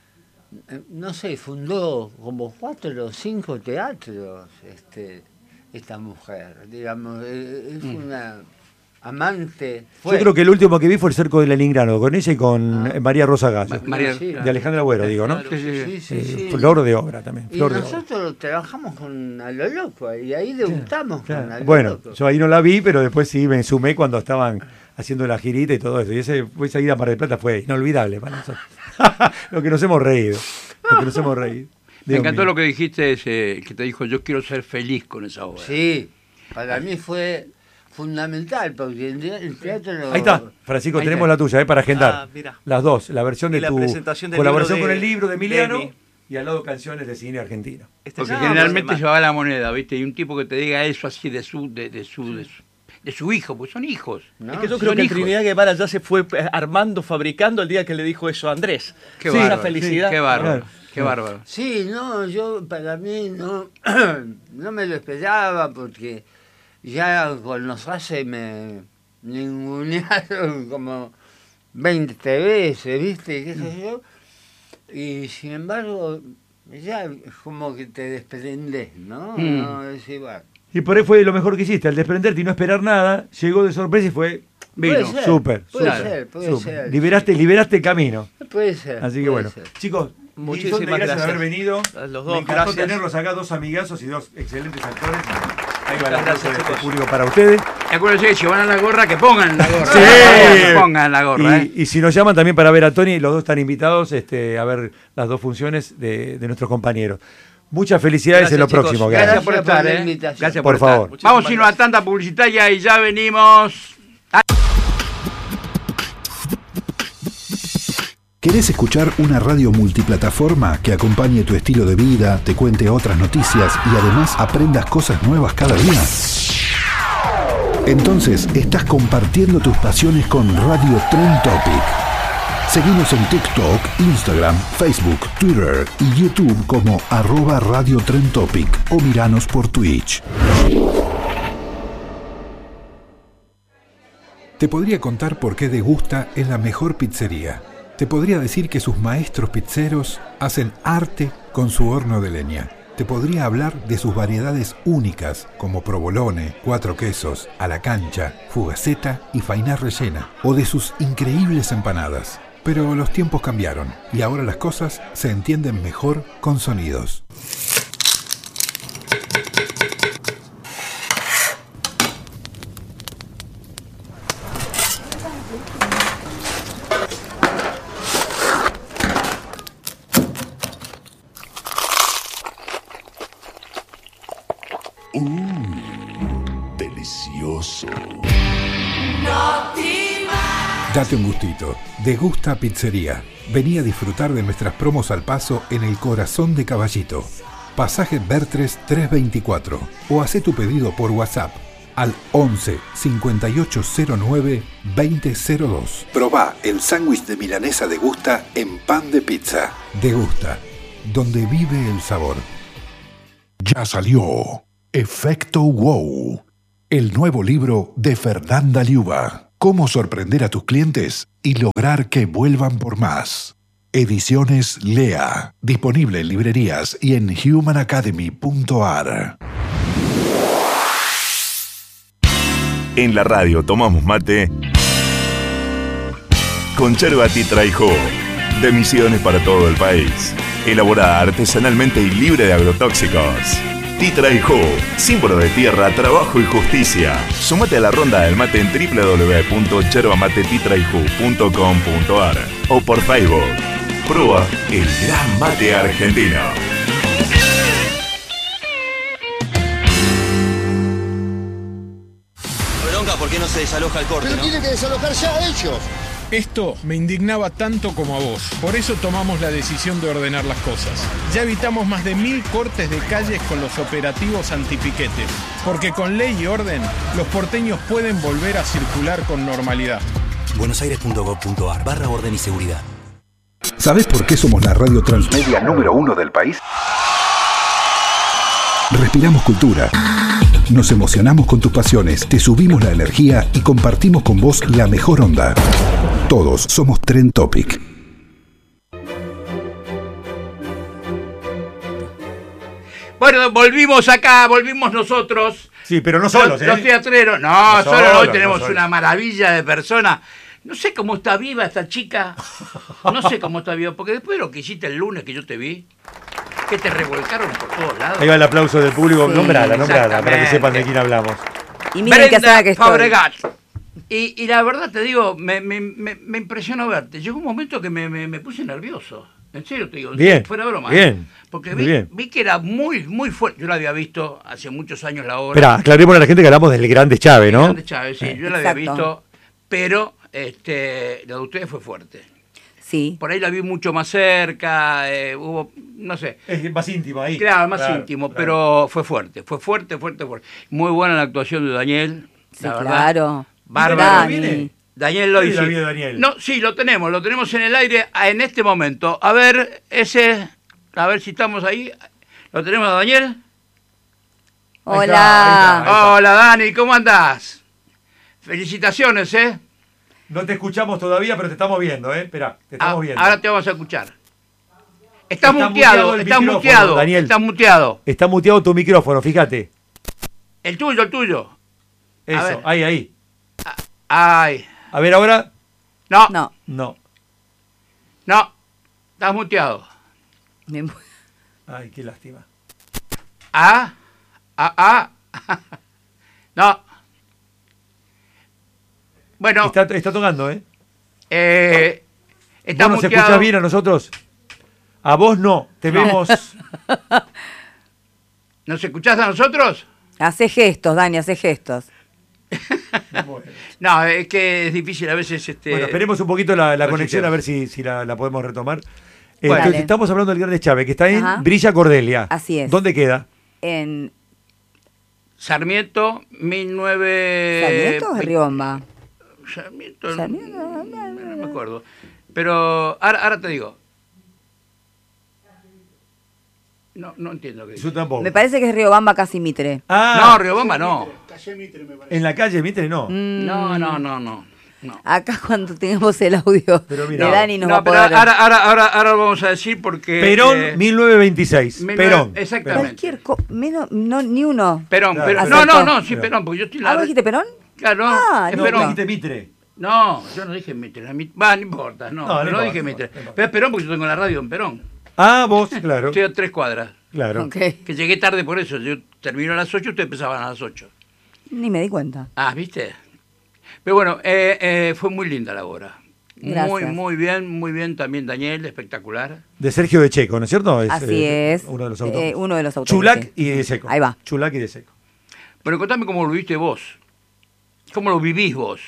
no sé, fundó como 4 o 5 teatros esta mujer. Digamos, es una amante. Yo creo que el último que vi fue el Cerco de Leningrado, con ella y con María Rosa Gallo. María- Sí, De Alejandra Agüero, digo, ¿no? Claro. Sí, sí, sí. Flor de obra también. Y Flor de obra. nosotros trabajamos con A lo Loco, y ahí debutamos con A Claro. lo Bueno, Loco. yo ahí no la vi, pero después sí me sumé cuando estaban haciendo la girita y todo eso. Y esa ida a Mar del Plata fue inolvidable para nosotros. Lo que nos hemos reído. Lo que nos hemos reído. Me encantó lo que dijiste, que te dijo, yo quiero ser feliz con esa obra. Sí, para mí fue fundamental, porque el teatro... Ahí está, Francisco, Ahí tenemos está. la tuya, para agendar. Ah, mira. Las dos, la versión Y de la tu presentación del colaboración libro con de- el libro de Emiliano de y al lado canciones de cine argentino. Este Porque es- generalmente no, se va la moneda, ¿viste? Y un tipo que te diga eso así de su hijo, pues son hijos. ¿no? Es que yo Son creo que hijos. Trinidad Guevara ya se fue armando, fabricando el día que le dijo eso a Andrés. Qué Sí, bárbaro. esa felicidad. Qué bárbaro, Claro. qué bárbaro. Sí, no, para mí no, no me lo esperaba, porque ya con los hace me ningunearon como 20 veces, ¿viste? ¿Qué sé yo? Y sin embargo, ya es como que te desprendes, ¿no? Mm. No, es igual. Y por ahí fue lo mejor que hiciste, al desprenderte y no esperar nada, llegó de sorpresa y fue Vino. Puede ser, súper, puede súper, ser, puede súper. ser. Liberaste el camino. Puede ser. Así que puede bueno, ser. chicos, Muchísimas Guisonte, gracias de gracias. haber venido. A los Me dos, encantó gracias. tenerlos acá, dos amigazos y dos excelentes actores. Ahí va Muchas la gracias, gracias de este chicos. público para ustedes. Y acuérdense que si van a la gorra, que pongan la gorra. Sí. Que pongan la gorra, Y si nos llaman también para ver a Tony, los dos están invitados a ver las dos funciones de nuestros compañeros. Muchas felicidades Gracias, en lo chicos. próximo. Gracias Gracias. por Gracias por estar, la invitación. Gracias Por por, favor. estar. Vamos a Muchísimas irnos a tanta publicitaria y ya venimos. ¿Querés escuchar una radio multiplataforma que acompañe tu estilo de vida, te cuente otras noticias y además aprendas cosas nuevas cada día? Entonces estás compartiendo tus pasiones con Radio Trend Topic. Seguimos en TikTok, Instagram, Facebook, Twitter y YouTube como @Radio Trend Topic o miranos por Twitch. Te podría contar por qué Degusta es la mejor pizzería. Te podría decir que sus maestros pizzeros hacen arte con su horno de leña. Te podría hablar de sus variedades únicas como provolone, 4 quesos, a la cancha, fugaceta y fainá rellena, o de sus increíbles empanadas. Pero los tiempos cambiaron y ahora las cosas se entienden mejor con sonidos. Delicioso. Date un gustito. Degusta Pizzería. Vení a disfrutar de nuestras promos al paso en el corazón de Caballito. Pasaje Bertres 324. O hacé tu pedido por WhatsApp al 11 5809 2002. Probá el sándwich de milanesa Degusta en pan de pizza. Degusta, donde vive el sabor. Ya salió Efecto Wow, el nuevo libro de Fernanda Liuba. Cómo sorprender a tus clientes y lograr que vuelvan por más. Ediciones Lea, disponible en librerías y en humanacademy.ar. En la radio tomamos mate con yerba Titra y Jugo, de Misiones para todo el país. Elaborada artesanalmente y libre de agrotóxicos. Titra y Jugo, símbolo de tierra, trabajo y justicia. Sumate a la ronda del mate en www.yerbamateTitrayju.com.ar o por Facebook. Prueba el gran mate argentino. Bronca, ¿por qué no se desaloja el corte, no? Tiene que desalojar ya ellos. Esto me indignaba tanto como a vos. Por eso tomamos la decisión de ordenar las cosas. Ya evitamos más de 1000 cortes de calles con los operativos antipiquetes. Porque con ley y orden, los porteños pueden volver a circular con normalidad. buenosaires.gov.ar/orden y seguridad. ¿Sabés por qué somos la radio transmedia número 1 del país? Respiramos cultura. Nos emocionamos con tus pasiones, te subimos la energía y compartimos con vos la mejor onda. Todos somos Trend Topic. Bueno, volvimos acá, volvimos nosotros. Sí, pero no solos, Los teatreros. No, solo solos, hoy tenemos no solos. una maravilla de persona. No sé cómo está viva esta chica. No sé cómo está viva, porque después de lo que hiciste el lunes que yo te vi, que te revolcaron por todos lados. Ahí va el aplauso del público. Sí. Nombrala, para que Exactamente. sepan de quién hablamos. Y miren qué sana que estoy. Fabregat. Y la verdad te digo, me impresionó verte. Llegó un momento que me puse nervioso. En serio te digo, Bien, fuera de broma. bien, Porque muy bien. vi que era muy fuerte. Yo la había visto hace muchos años la obra. Espera, aclaremos a la gente que hablamos del Grande Chávez, ¿no? Grande Chávez, sí, yo la había Exacto. visto, pero la de ustedes fue fuerte. Sí. Por ahí la vi mucho más cerca, hubo, no sé. Es más íntimo ahí. Claro, más íntimo, claro. pero fue fuerte. Muy buena la actuación de Daniel, Sí, la verdad. claro. Bárbaro. Dani. Daniel lo Sí, hizo. la vi de Daniel. No, sí, lo tenemos en el aire en este momento. A ver, a ver si estamos ahí. ¿Lo tenemos a Daniel? Ahí Hola. está. Hola, Dani, ¿cómo andás? Felicitaciones, ¿eh? No te escuchamos todavía, pero te estamos viendo, ¿eh? Espera, te estamos viendo. Ahora te vamos a escuchar. Estás Está muteado, el estás micrófono, muteado, Daniel. estás muteado. Está muteado tu micrófono, fíjate. El tuyo. Eso, ver. ahí. Ay, A ver ahora. no, No. estás muteado. Me mu- Ay, qué lástima. No. Bueno, Está tocando, ¿eh? está ¿Vos nos muteado. escuchás bien a nosotros? A vos no, te vemos. ¿Nos escuchás a nosotros? Hace gestos, Dani, hace gestos. No, es que es difícil a veces. Bueno, esperemos un poquito la los conexión a sistemas. ver si la podemos retomar. Bueno. Dale. Estamos hablando del Grande Chávez, que está en Ajá. Villa Cordelia. Así es. ¿Dónde queda? En Sarmiento, 19... Sarmiento o Riobamba. Sarmiento, Sarmiento, no me acuerdo. Pero ahora te digo. No entiendo qué dice. Yo tampoco. Me parece que es Riobamba casi Mitre. Ah, No, Riobamba no. en la calle Mitre no. No. Acá cuando tengamos el audio Pero mira, de Dani nos va No, a pero poder... ahora lo vamos a decir porque... Perón, 1926. Perón. Exactamente. Menos, no, ni uno. Perón, Claro. Perón. Acertó. No, sí, Perón, porque yo estoy en la... ¿Ah, vos dijiste Perón? Claro, Ah, es no, Perón. dijiste Mitre. No, yo no dije Mitre. Va, no importa, No, no importa, dije no Mitre. importa. Pero es Perón porque yo tengo la radio en Perón. Ah, vos, claro. Estoy a 3 cuadras. Claro. Ok. Que llegué tarde por eso. Yo termino a las 8, ustedes empezaban a las 8. Ni me di cuenta. Ah, ¿viste? Pero bueno, fue muy linda la obra. Gracias. Muy bien también Daniel, espectacular. De Sergio de Checo, ¿no es cierto? Así es. Uno de los autores. Uno de los autores. Chulac sí. y de Seco. Ahí va. Chulac y de Seco. Bueno, contame cómo lo viste vos. ¿Cómo lo vivís vos?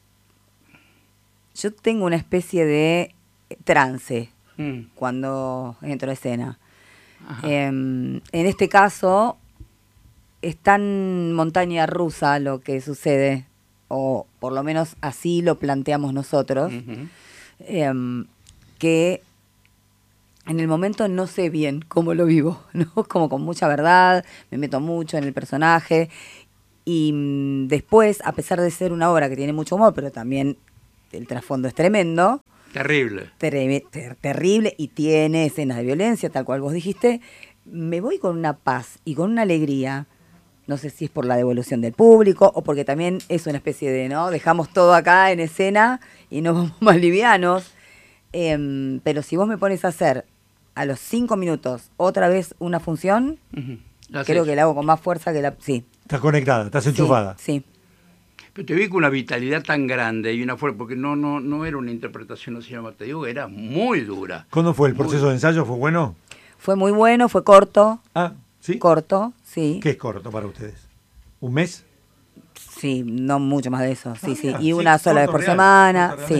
Yo tengo una especie de trance Mm. cuando entro a escena. Ajá. En este caso, es tan montaña rusa lo que sucede, o por lo menos así lo planteamos nosotros, Ujú. que en el momento no sé bien cómo lo vivo, ¿no? Como con mucha verdad, me meto mucho en el personaje y después, a pesar de ser una obra que tiene mucho humor, pero también el trasfondo es tremendo, Terrible. terrible y tiene escenas de violencia, tal cual vos dijiste, me voy con una paz y con una alegría. No sé si es por la devolución del público o porque también es una especie de, ¿no? Dejamos todo acá en escena y nos vamos más livianos. Pero si vos me pones a hacer a los 5 minutos otra vez una función, Ujú. Lo creo haces. que la hago con más fuerza que la... Sí. Estás conectada, estás enchufada. Sí. Pero te vi con una vitalidad tan grande y una fuerza, porque no era una interpretación así, nomás, te digo que era muy dura. ¿Cuándo fue el proceso de ensayo? ¿Fue bueno? Fue muy bueno, fue corto. Ah, ¿sí? Corto, sí. ¿Qué es corto para ustedes? ¿Un mes? Sí, no mucho más de eso. Sí, sí. mira, Y sí, una sola vez corto por real, semana. corto Sí. realmente.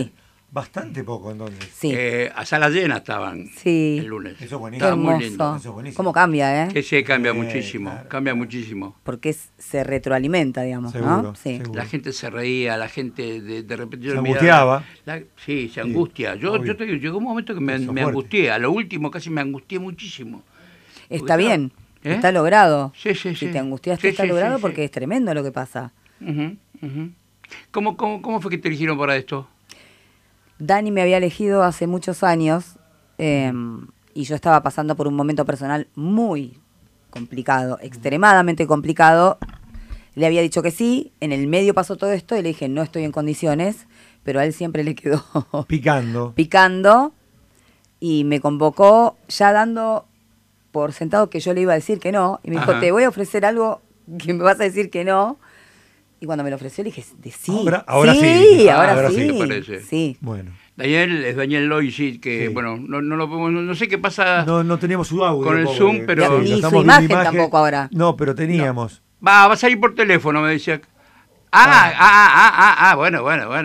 Bastante poco, entonces. Sí. A sala llena estaban Sí. el lunes. Eso es Qué buenísimo. Estaba muy hermoso. lindo. Eso es buenísimo. ¿Cómo cambia, Que sí, cambia Sí, muchísimo, claro. cambia muchísimo. Porque se retroalimenta, digamos, Seguro, ¿no? Sí. seguro. La gente se reía, la gente de repente... yo Se miraba, angustiaba. sí, se angustia. obvio. Yo te digo, llegó un momento que me Eso, fuerte. angustié. A lo último casi me angustié muchísimo. Está Porque bien, ¿Eh? está logrado. Sí, sí, Si sí. te angustiaste, Sí, está sí, logrado sí, porque sí. es tremendo lo que pasa. Ujú, ujú. ¿Cómo fue que te eligieron para esto? Dani me había elegido hace muchos años y yo estaba pasando por un momento personal muy complicado, extremadamente complicado. Le había dicho que sí, en el medio pasó todo esto y le dije no estoy en condiciones, pero a él siempre le quedó Picando. picando y me convocó ya dando por sentado que yo le iba a decir que no y me dijo Ajá. te voy a ofrecer algo que me vas a decir que no. Y cuando me lo ofreció le dije de sí. Ahora sí, sí, dijiste. ahora, Ahora sí. sí. ¿Te parece? Sí. Bueno. Daniel es Daniel Loisi, que Sí. bueno, no lo podemos, no sé qué pasa. No teníamos su audio. Con el pobre. Zoom, pero- lo Ni su estamos viendo imagen tampoco ahora. No, pero teníamos. Va a salir por teléfono, me decía. Bueno.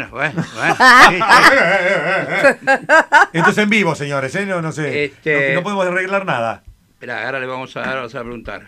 Esto es en vivo, señores, ¿eh? No sé. No podemos arreglar nada. Espera, ahora le vamos a preguntar.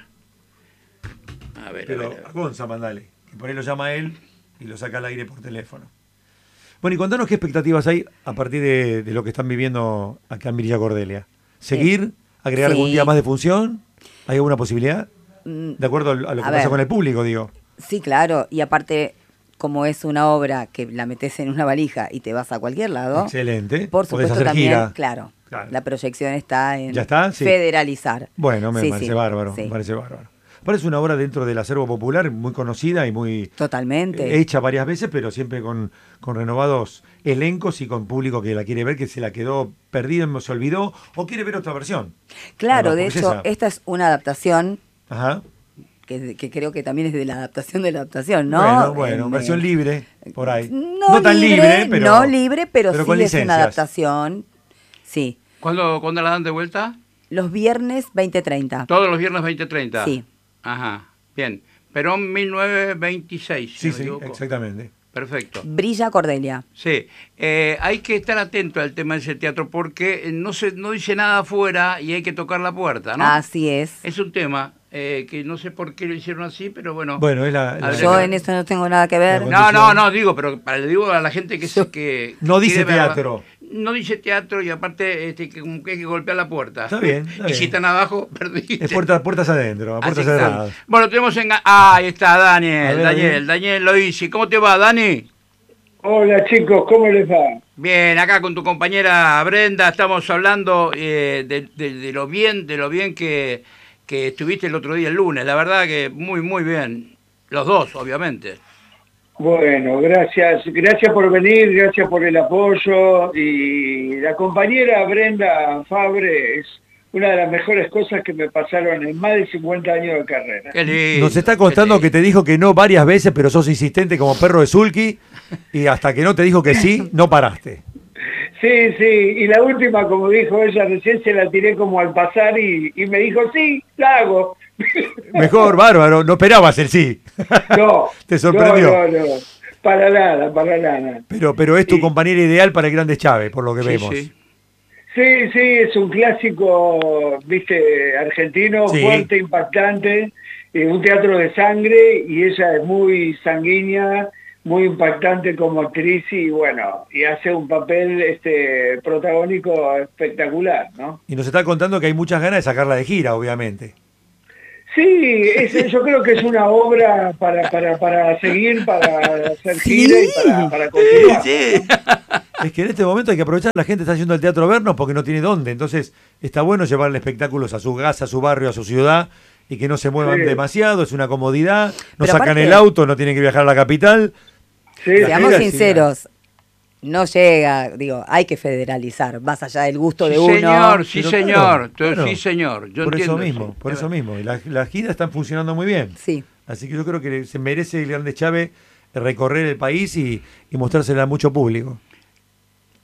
A ver, Pero a Gonza, mandale. Que por ahí lo llama él y lo saca al aire por teléfono. Bueno, y contanos qué expectativas hay a partir de lo que están viviendo acá en Villa Cordelia. ¿Seguir? ¿Agregar Sí. algún día más de función? ¿Hay alguna posibilidad? Mm, De acuerdo a lo que a pasa ver. con el público, digo. Sí, claro. Y aparte, como es una obra que la metes en una valija y te vas a cualquier lado, Excelente. por Podés supuesto hacer también, gira. claro, Claro. la proyección está en ¿Ya está? Sí. federalizar. Bueno, me Sí, parece sí, bárbaro. sí. Me parece bárbaro. Parece una obra dentro del acervo popular muy conocida y muy Totalmente. hecha varias veces, pero siempre con renovados elencos y con público que la quiere ver, que se la quedó perdida, se olvidó, o quiere ver otra versión. Claro, Además, de porque hecho, esa- esta es una adaptación Ajá. que creo que también es de la adaptación de la adaptación, ¿no? Bueno, versión libre, por ahí. No, tan libre, pero. no libre, pero sí con es una licencias. adaptación. Sí. ¿Cuándo la dan de vuelta? Los viernes 20:30. Todos los viernes 20:30. Sí. Ajá, bien. Perón 1926. si Sí, no me sí, equivoco. exactamente. Perfecto. Brilla Cordelia. Sí, hay que estar atento al tema de ese teatro porque no dice nada afuera y hay que tocar la puerta, ¿no? Así es. Es un tema que no sé por qué lo hicieron así, pero bueno. Bueno, es Yo en eso no tengo nada que ver. No, digo, pero le digo a la gente que No dice quiere verla. teatro. No dice teatro y aparte que como que hay que golpear la puerta. Está bien, está Y si bien. están abajo, perdiste. Es puertas adentro, a Así puertas que está. cerradas. Bueno, tenemos ahí está Daniel, A ver, Daniel Loisi. ¿Cómo te va, Dani? Hola chicos, ¿cómo les va? Bien, acá con tu compañera Brenda estamos hablando de lo bien que estuviste el otro día, el lunes. La verdad que muy bien. Los dos, obviamente. Bueno, gracias por venir, gracias por el apoyo y la compañera Brenda Fabre es una de las mejores cosas que me pasaron en más de 50 años de carrera. Qué lindo. Nos está contando que te dijo que no varias veces, pero sos insistente como perro de sulky y hasta que no te dijo que sí, no paraste. Sí, y la última, como dijo ella recién, se la tiré como al pasar y me dijo, sí, la hago. Mejor, bárbaro, no esperabas el sí. No, Te sorprendió. No, para nada. Pero es tu compañera ideal para el Grande Chávez, por lo que vemos. Sí. Sí, es un clásico, viste, argentino, Sí. fuerte, impactante, un teatro de sangre y ella es muy sanguínea, muy impactante como actriz y bueno, y hace un papel protagónico espectacular, ¿no? Y nos está contando que hay muchas ganas de sacarla de gira, obviamente. Sí, yo creo que es una obra para seguir, para hacer gira y para continuar. Es que en este momento hay que aprovechar, la gente está yendo al Teatro Vernos porque no tiene dónde, entonces está bueno llevarle espectáculos a su casa, a su barrio, a su ciudad y que no se muevan Sí. demasiado, es una comodidad, no Pero sacan aparte- el auto, no tienen que viajar a la capital. Sí, Seamos gira, sí. sinceros, no llega, digo, hay que federalizar, más allá del gusto Sí, de uno. señor, sí, Pero señor. claro. Sí, señor. Yo Por eso entiendo mismo, por eso mismo. Y las giras están funcionando muy bien. Sí. Así que yo creo que se merece el Grande Chávez recorrer el país y mostrársela a mucho público.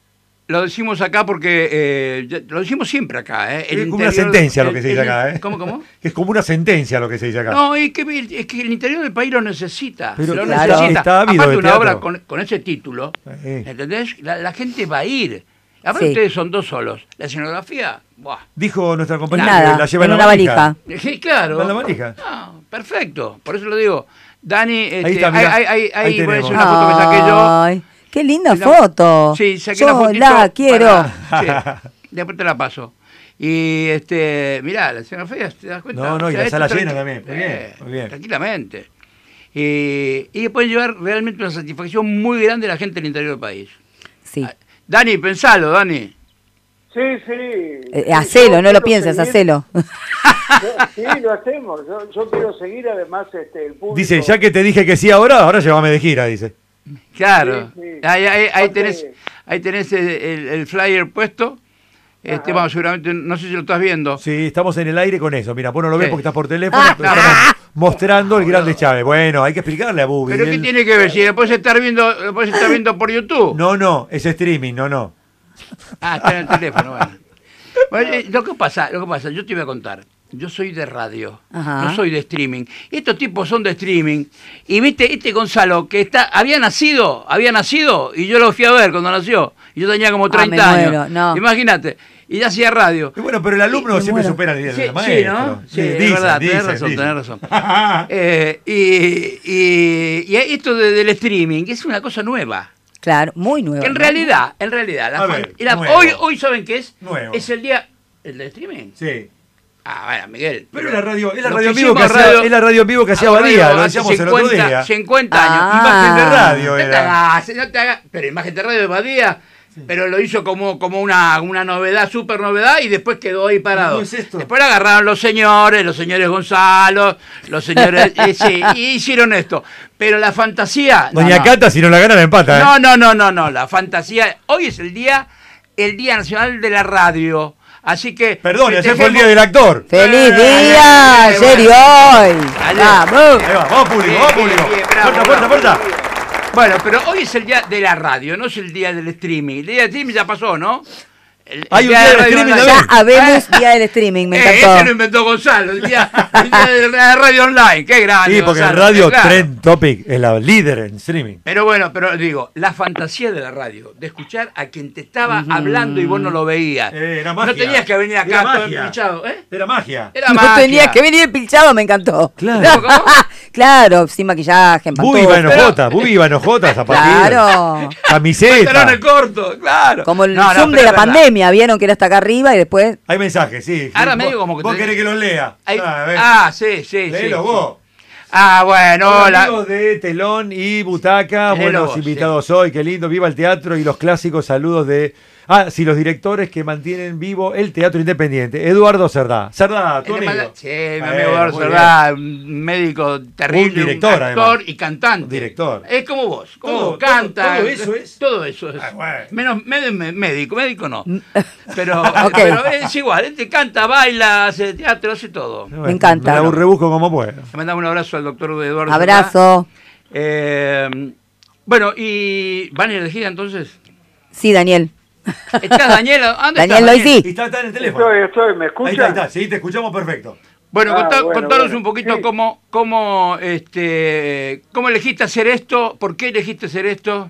lo decimos acá porque lo decimos siempre acá. Es como una sentencia lo que se dice acá. ¿Cómo? Es como una sentencia lo que se dice acá. No, es que el interior del país lo necesita. Pero lo claro, necesita. está ávido Aparte de una teatro. obra con ese título, Sí. ¿entendés? La gente va a ir. Aparte Sí. ustedes son dos solos. La escenografía, ¡buah! Dijo nuestra compañera Nada, que la lleva en en una la valija. Sí, claro. ¿Va en la valija? No, perfecto. Por eso lo digo. Dani, Ahí está, mirá. Ahí ahí voy a tenemos. decir una foto que saqué yo. Ay, qué linda La- foto. Sí, saqué Yo una fotito. la quiero. Sí, después te la paso. Y mirá, la escenografía, ¿te das cuenta? No, y O sea, la sala esto llena también. Muy bien. Tranquilamente. Y pueden llevar realmente una satisfacción muy grande a la gente del interior del país. Sí. Dani, pensalo, Dani. Sí, sí. Hacelo, Yo no lo quiero pienses, seguir. hacelo. Sí, lo hacemos. Yo quiero seguir, además, el público. Dice, ya que te dije que sí ahora llévame de gira, dice. Claro. Sí, sí. Ahí Aparte- tenés el flyer puesto. Vamos, seguramente, no sé si lo estás viendo. Sí, estamos en el aire con eso. Mira, vos no lo ves Sí. porque estás por teléfono, pero estamos mostrando el grande Chávez. Bueno, hay que explicarle a Bubi. ¿Pero qué Él- tiene que ver? Si lo puedes estar viendo por YouTube. No, es streaming, no. Ah, está en el teléfono, bueno. Bueno, lo que pasa, yo te voy a contar. Yo soy de radio, Ajá. no soy de streaming. Estos tipos son de streaming. Y viste, Gonzalo, que había nacido, y yo lo fui a ver cuando nació. Y yo tenía como 30 me años. muero, no. Imagínate. Y ya hacía radio. Y bueno, pero el alumno Me siempre muero. supera el día Sí, del sí, maestro. ¿no? Sí, es Dicen, verdad, dicen. tenés razón. Y esto del streaming es una cosa nueva. Claro, muy nuevo. Que en ¿no? realidad, A ver, nuevo. hoy ¿saben qué es? Nuevo. Es el día, ¿el de streaming? Sí. Ah, bueno, Miguel. Pero es la radio, lo en que vivo que hicimos hacía, radio- es la radio en vivo que hacía radio Badía, lo hace decíamos el otro día. 50 años. Ah. Imagen de radio No te era. hagas, no te hagas. Pero imagen de radio de Badía, pero lo hizo como una novedad, super novedad, y después quedó ahí parado. ¿Cómo es esto? Después lo agarraron los señores Gonzalo, los señores, sí, y hicieron esto. Pero la fantasía. Doña Cata, si no la gana, la empata. ¿eh? No, la fantasía. Hoy es el Día Nacional de la Radio. Así que. Perdón, ese fue el festejemos- día del actor. ¡Feliz día! ¡Ayer y hoy! Ayer. ¡Vamos! Ahí va, vamos público, Bien, bien, bravo, Fuerza. bravo. Bueno, pero hoy es el día de la radio, no es el día del streaming. El día del streaming ya pasó, ¿no? Hay un día del radio streaming online. también. Ya habemos día del streaming, me Ese lo encantó. inventó Gonzalo, el día de la radio online. Qué grande. Sí, porque el Gonzalo, radio claro. Trend Topic es la líder en streaming. Pero bueno, digo, la fantasía de la radio, de escuchar a quien te estaba hablando y vos no lo veías. Era magia. No tenías que venir acá Era todo magia. empinchado, ¿eh? Era magia. Era No magia. tenías que venir pilchado, me encantó. Claro. ¿Cómo? Claro, sin maquillaje, en Bubi iba en pantufla. ojotas, Bubi iba en ojotas, zapatillas. Claro. Camiseta. Pantalones cortos, claro. Como el No, Zoom pero de la es verdad. pandemia, vieron que era hasta acá arriba y después. Hay mensajes, sí. Ahora Sí, medio vos- como que ¿Vos te- querés que los lea? Ay, A ver. sí. Léelo sí. vos. Ah, bueno, Hola, hola. amigos de Telón y Butaca, Léelo buenos vos, invitados hoy, qué lindo, viva el teatro y los clásicos saludos de... sí, los directores que mantienen vivo el teatro independiente. Eduardo Cerdá. Cerdá, tu amigo. Sí, mi Bueno, amigo Eduardo muy Cerdá, un médico terrible, Un director, actor además. y cantante. Un director. Es como vos, Todo- vos, canta. todo eso es. Todo eso es. Ah, bueno. Menos médico no. Mm. Pero, Ok. pero es igual, este canta, baila, hace teatro, hace todo. Bueno, encanta. Me la rebusco como puedo. Le mandamos un abrazo al doctor Eduardo Abrazo. Cerdá. Bueno, ¿y van a ir de gira entonces? Sí, Daniel. ¿Estás, Daniela? ¿Dónde Daniel estás, Loisí. Y está en el teléfono. Estoy, ¿me Ahí escuchan? está, sí, te escuchamos perfecto. Bueno, Bueno, contanos bueno. un poquito Sí. cómo elegiste hacer esto, por qué elegiste hacer esto.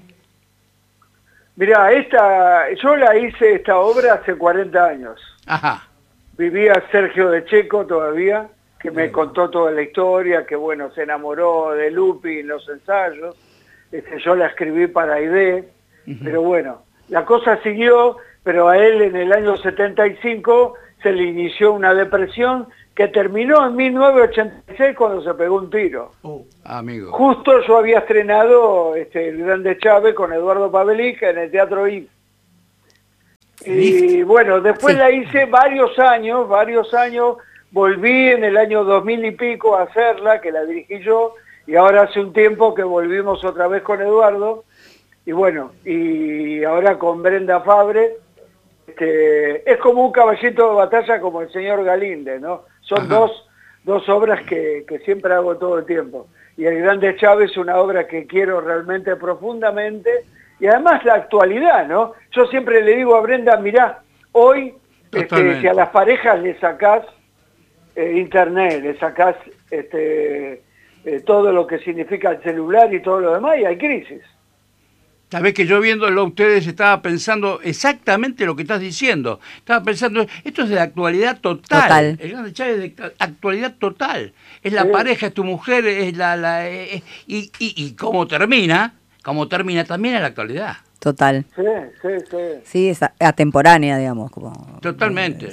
Mirá, yo la hice esta obra hace 40 años. Ajá. Vivía Sergio de Checo todavía, que me contó toda la historia, que bueno, se enamoró de Lupi en los ensayos. Yo la escribí para ID, pero bueno, la cosa siguió, pero a él en el año 75 se le inició una depresión que terminó en 1986 cuando se pegó un tiro. Amigo. Justo yo había estrenado el Grande Chávez con Eduardo Pavelic en el Teatro I. Y bueno, después Sí. la hice varios años, volví en el año 2000 y pico a hacerla, que la dirigí yo, y ahora hace un tiempo que volvimos otra vez con Eduardo, y bueno, y ahora con Brenda Fabre, es como un caballito de batalla como el señor Galíndez, ¿no? Son dos obras que siempre hago todo el tiempo. Y el Grande Chávez es una obra que quiero realmente profundamente y además la actualidad, ¿no? Yo siempre le digo a Brenda, mirá, hoy si a las parejas le sacás internet, le sacás todo lo que significa el celular y todo lo demás, y hay crisis. Sabés que yo viéndolo a ustedes estaba pensando exactamente lo que estás diciendo. Estaba pensando, esto es de actualidad total. El Grande Chávez es de actualidad total. Es la pareja, es tu mujer, es y cómo termina también en la actualidad. Total. Sí. Sí, es atemporánea, digamos. Totalmente.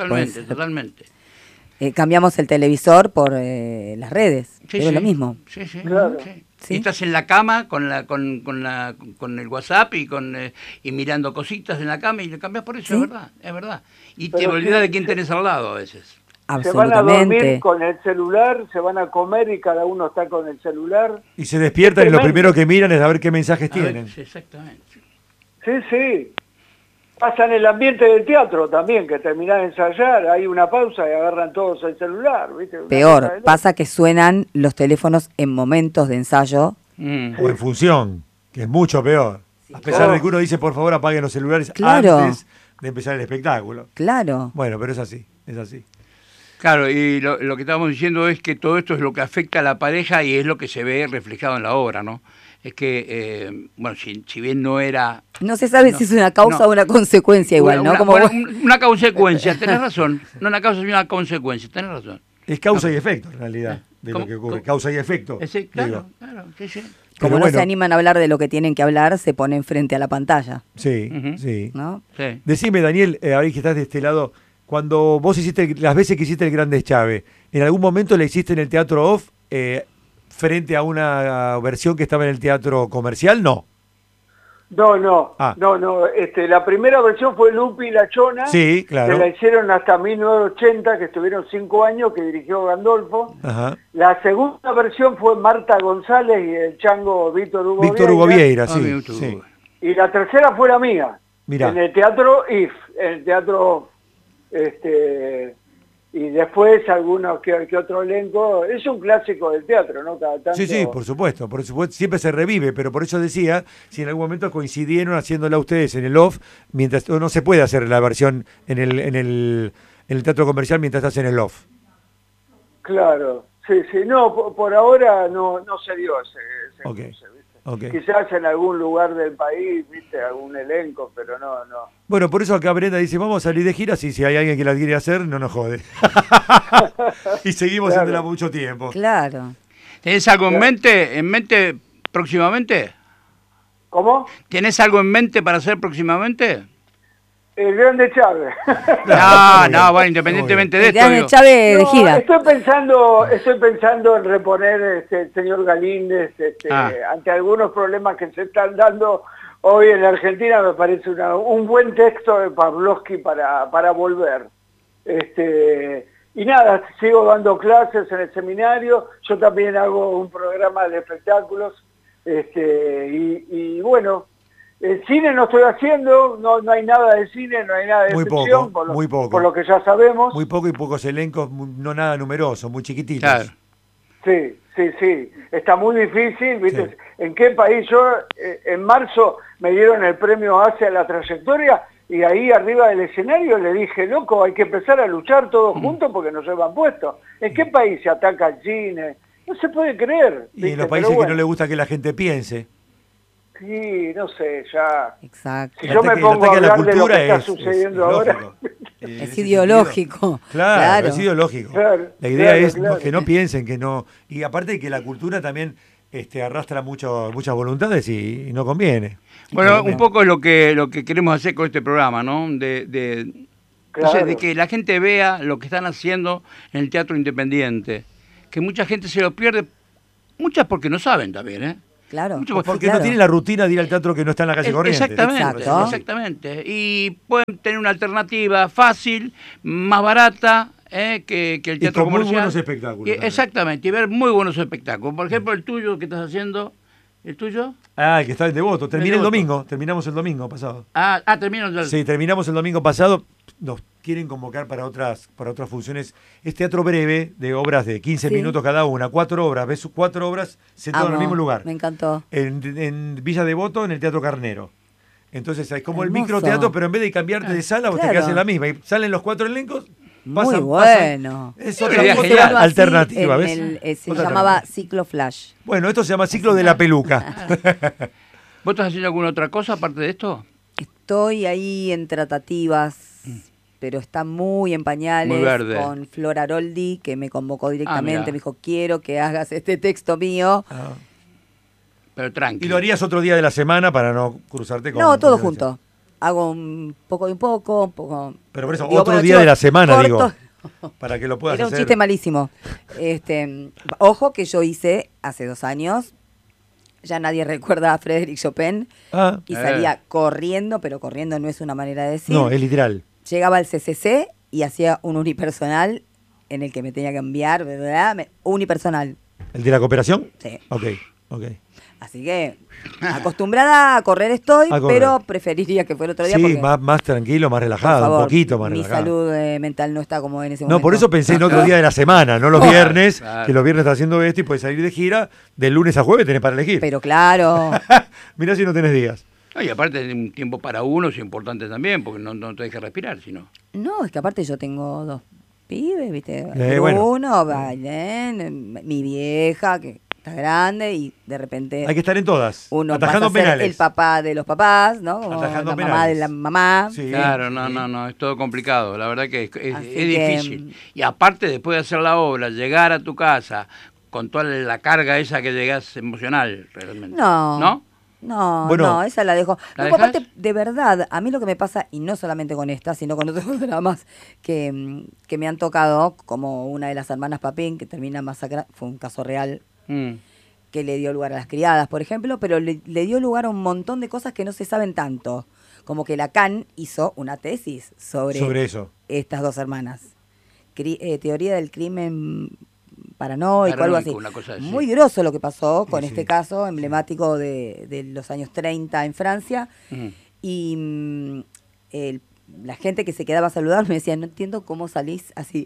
Cambiamos el televisor por las redes, pero es lo mismo. Sí. Claro. Sí. Y estás en la cama con el WhatsApp y mirando cositas en la cama y le cambias por eso, ¿Sí? es verdad. Y te olvidas de quién tenés al lado a veces. Se van a dormir con el celular, se van a comer y cada uno está con el celular. Y se despiertan y lo primero que miran es a ver qué mensajes tienen. Sí, exactamente. Sí. Pasa en el ambiente del teatro también, que terminás de ensayar, hay una pausa y agarran todos el celular, ¿viste? Peor, pasa que suenan los teléfonos en momentos de ensayo. O en función, que es mucho peor. A pesar de que uno dice, por favor, apaguen los celulares antes de empezar el espectáculo. Claro. Bueno, pero es así. Claro, y lo que estábamos diciendo es que todo esto es lo que afecta a la pareja y es lo que se ve reflejado en la obra, ¿no? Es que, si bien no era... No se sabe si es una causa o una consecuencia igual, ¿no? Una consecuencia, tenés razón. No una causa, sino una consecuencia, tenés razón. Es causa y efecto, en realidad, de lo que ocurre. Causa y efecto. Claro, sí. Como no se animan a hablar de lo que tienen que hablar, se ponen frente a la pantalla. Sí. ¿No? Sí. Decime, Daniel, ahora que estás de este lado, cuando vos hiciste, las veces que hiciste el Grande Chávez, ¿en algún momento le hiciste en el Teatro Off frente a una versión que estaba en el teatro comercial? No. No. La primera versión fue Lupi y la Chona. Sí, claro. Que la hicieron hasta 1980, que estuvieron 5 años, que dirigió Gandolfo. Ajá. La segunda versión fue Marta González y el chango Víctor Hugo Vieira, sí. Y la tercera fue la mía. Mirá. En el Teatro IF, en el Teatro... y después algunos que otro elenco. Es un clásico del teatro, ¿no? Cada tanto... Sí, por supuesto, siempre se revive, pero por eso decía, si en algún momento coincidieron haciéndola ustedes en el off, mientras no se puede hacer la versión en el teatro comercial mientras estás en el off. Claro, sí, no, por ahora no se dio ese Okay. cruce, ¿viste? Okay. Quizás en algún lugar del país, viste, algún elenco, pero no. Bueno, por eso acá Brenda dice, vamos a salir de gira, si hay alguien que la quiere hacer, no nos jode. Y seguimos haciéndola mucho tiempo. Claro. ¿Tenés algo en mente próximamente? ¿Cómo? ¿Tenés algo en mente para hacer próximamente? El Grande Chávez. Bueno, independientemente de esto. Grande Chávez de gira. Estoy pensando en reponer el señor Galíndez ante algunos problemas que se están dando hoy en la Argentina. Me parece un buen texto de Pavlovsky para volver. Y nada, sigo dando clases en el seminario. Yo también hago un programa de espectáculos. Y bueno, el cine no estoy haciendo, no hay nada de cine, no hay nada de ficción, muy poco. Por lo que ya sabemos. Muy poco y pocos elencos, no nada numerosos, muy chiquititos. Claro. Sí. Está muy difícil, ¿viste? Sí. ¿En qué país? Yo en marzo me dieron el premio Hacia la Trayectoria y ahí arriba del escenario le dije, loco, hay que empezar a luchar todos juntos porque nos llevan puestos. ¿En qué país se ataca el cine? No se puede creer. Y ¿viste? en los países que no le gusta que la gente piense. Sí, no sé, ya... Exacto. Si yo me pongo a hablar de lo que está sucediendo ahora... Es ideológico. Claro, es ideológico. Claro, la idea es claro. que no piensen, que no... Y aparte de que la cultura también arrastra muchas voluntades y no conviene. Bueno, un poco es lo que queremos hacer con este programa, ¿no? Claro. De que la gente vea lo que están haciendo en el teatro independiente. Que mucha gente se lo pierde, muchas porque no saben también, ¿eh? Claro. Porque no tienen la rutina de ir al teatro que no está en la calle Corrientes. Exactamente. Y pueden tener una alternativa fácil, más barata, que el teatro con comercial. muy buenos espectáculos. Exactamente, y ver muy buenos espectáculos. Por ejemplo, el tuyo que estás haciendo, ¿el tuyo? El que está en Devoto. Terminamos el domingo pasado. Terminó ya. Sí, terminamos el domingo pasado. nos quieren convocar para otras funciones. Es teatro breve, de obras de 15 minutos cada una, 4 obras. Ves 4 obras sentadas en el mismo lugar. Me encantó. En Villa Devoto, en el Teatro Carnero. Entonces es como Hermoso. el microteatro, pero en vez de cambiarte de sala, vos te quedás en la misma. Y salen los 4 elencos. Muy bueno. Es otra alternativa, ¿ves? Se llamaba Ciclo Flash. Bueno, esto se llama Ciclo de la Peluca. ¿Vos estás haciendo alguna otra cosa aparte de esto? Estoy ahí en tratativas, pero está muy en pañales. Muy verde. Con Flor Aroldi, que me convocó directamente. Me dijo, quiero que hagas este texto mío. Pero tranquilo. ¿Y lo harías otro día de la semana para no cruzarte con...? No, todo junto. Hago un poco y un poco. Pero por eso, otro día de la semana, corto. digo. Para que lo puedas hacer. Era un chiste malísimo. Ojo que yo hice hace 2 años. Ya nadie recuerda a Frédéric Chopin. Y salía corriendo, pero corriendo no es una manera de decir. No, es literal. Llegaba al CCC y hacía un unipersonal en el que me tenía que enviar, ¿verdad? Unipersonal. ¿El de la cooperación? Sí. Ok. Así que acostumbrada a correr estoy, pero preferiría que fuera otro día. Sí, porque, más tranquilo, más relajado, favor, un poquito más mi relajado. salud mental no está como en ese momento. No, por eso pensé en otro día de la semana, no los viernes, que los viernes estás haciendo esto y puedes salir de gira. De lunes a jueves tenés para elegir. Pero claro. Mirá si no tenés días. No, y aparte un tiempo para uno es importante también, porque no te deja respirar, sino. No, es que aparte yo tengo 2 pibes, ¿viste? Bueno. Uno, Bailen, mi vieja, que está grande y de repente... Hay que estar en todas, uno atajando pasa a ser penales. el papá de los papás, ¿no? Como Atajando la penales. mamá de la mamá. Sí. Claro, no, es todo complicado. La verdad que es que, difícil. Y aparte, después de hacer la obra, llegar a tu casa con toda la carga esa que llegás emocional, realmente. No, Bueno, esa la dejo. ¿La No, dejás? aparte, de verdad, a mí lo que me pasa, y no solamente con esta, sino con otros dramas que me han tocado, como una de las hermanas Papín, que termina masacrada, fue un caso real, que le dio lugar a las criadas, por ejemplo, pero le dio lugar a un montón de cosas que no se saben tanto. Como que Lacan hizo una tesis sobre eso. Estas 2 hermanas. Teoría del crimen paranoico, algo así. Una cosa así. Muy groso lo que pasó con este caso emblemático de los años 30 en Francia. Y la gente que se quedaba a saludar me decía, no entiendo cómo salís así.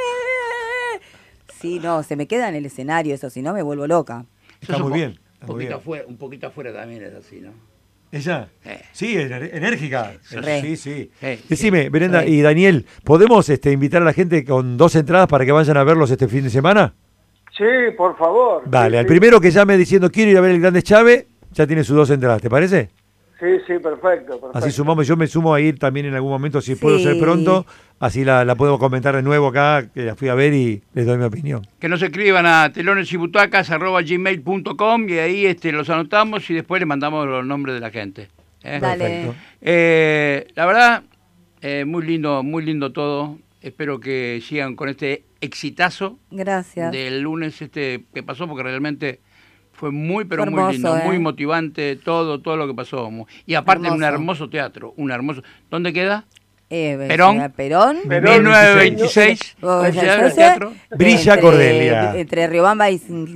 Sí, no, se me queda en el escenario eso, si no me vuelvo loca. Está muy bien. Un poquito afuera también es así, ¿no? ¿Ella? Sí, enérgica. Sí. Decime, Sí. Brenda y Daniel, ¿podemos invitar a la gente con 2 entradas para que vayan a verlos este fin de semana? Sí, por favor. Dale, Sí, al sí. primero que llame diciendo quiero ir a ver el Grande Chávez, ya tiene sus 2 entradas, ¿te parece? Sí, perfecto. Así sumamos, yo me sumo a ir también en algún momento, si puedo ser pronto, así la puedo comentar de nuevo acá, que la fui a ver y les doy mi opinión. Que nos escriban a telonesyButacas@gmail.com y ahí los anotamos y después les mandamos los nombres de la gente. Dale. La verdad, muy lindo todo. Espero que sigan con este exitazo. Gracias. Del lunes que pasó, porque realmente fue muy, pero Fue muy hermoso, lindo, muy motivante, todo lo que pasó. Y aparte un hermoso teatro, ¿Dónde queda? Perón. 1926. Teatro. Brilla Cordelia. Entre Riobamba y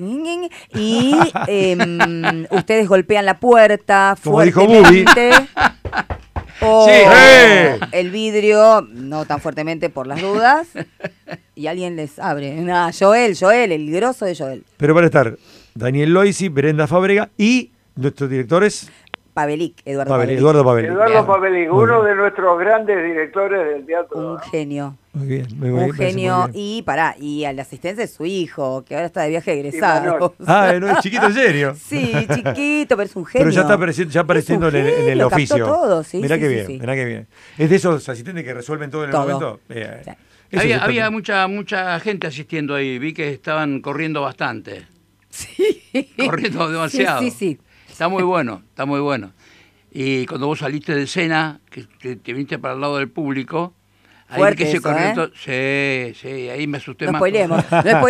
ustedes golpean la puerta Como dijo fuertemente. O Sí. el vidrio, no tan fuertemente por las dudas, y alguien les abre. Joel, el grosso de Joel. Pero van a estar Daniel Loisi, Brenda Fábrega y nuestros directores... Eduardo Pavelic. Eduardo Pavelic. Eduardo Pavelic, uno de nuestros grandes directores del teatro. Un genio. Muy bien. Un genio. Y al asistente de su hijo, que ahora está de viaje egresado. No, es chiquito en serio. Sí, chiquito, pero es un genio. Pero ya está apareciendo en el oficio. Todo, sí, mirá sí, qué sí, bien, sí. mirá qué bien. ¿Es de esos asistentes que resuelven todo en el momento? Había mucha gente asistiendo ahí, vi que estaban corriendo bastante. Sí. Corriendo demasiado. Sí. Está muy bueno. Y cuando vos saliste de escena, que te viniste para el lado del público, ahí fuerte que se eso, corrió sí, ahí me asusté No más. spoilemos.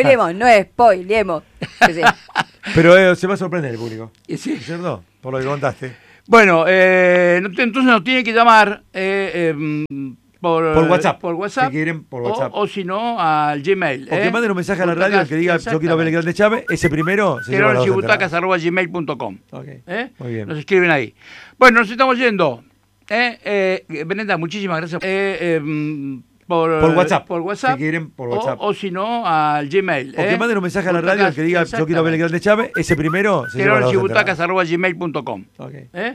Sí. Pero se va a sorprender el público. Y sí. ¿Cierto? Por lo que contaste. Bueno, entonces nos tiene que llamar por WhatsApp. Por WhatsApp. Si quieren, por WhatsApp. O si no, al Gmail. O que manden un mensaje a la radio que diga yo quiero ver el Grande Chávez. Ese primero se lleva las 2 entradas. telonesyButacas@gmail.com. Okay. Muy bien. Nos escriben ahí. Bueno, nos estamos yendo. Brenda, muchísimas gracias. Por WhatsApp. Por WhatsApp. Si quieren, por WhatsApp. O si no, al Gmail. O que manden un mensaje a la radio que diga yo quiero ver el Grande Chávez. Ese primero se lleva la butacas@gmail.com. Okay.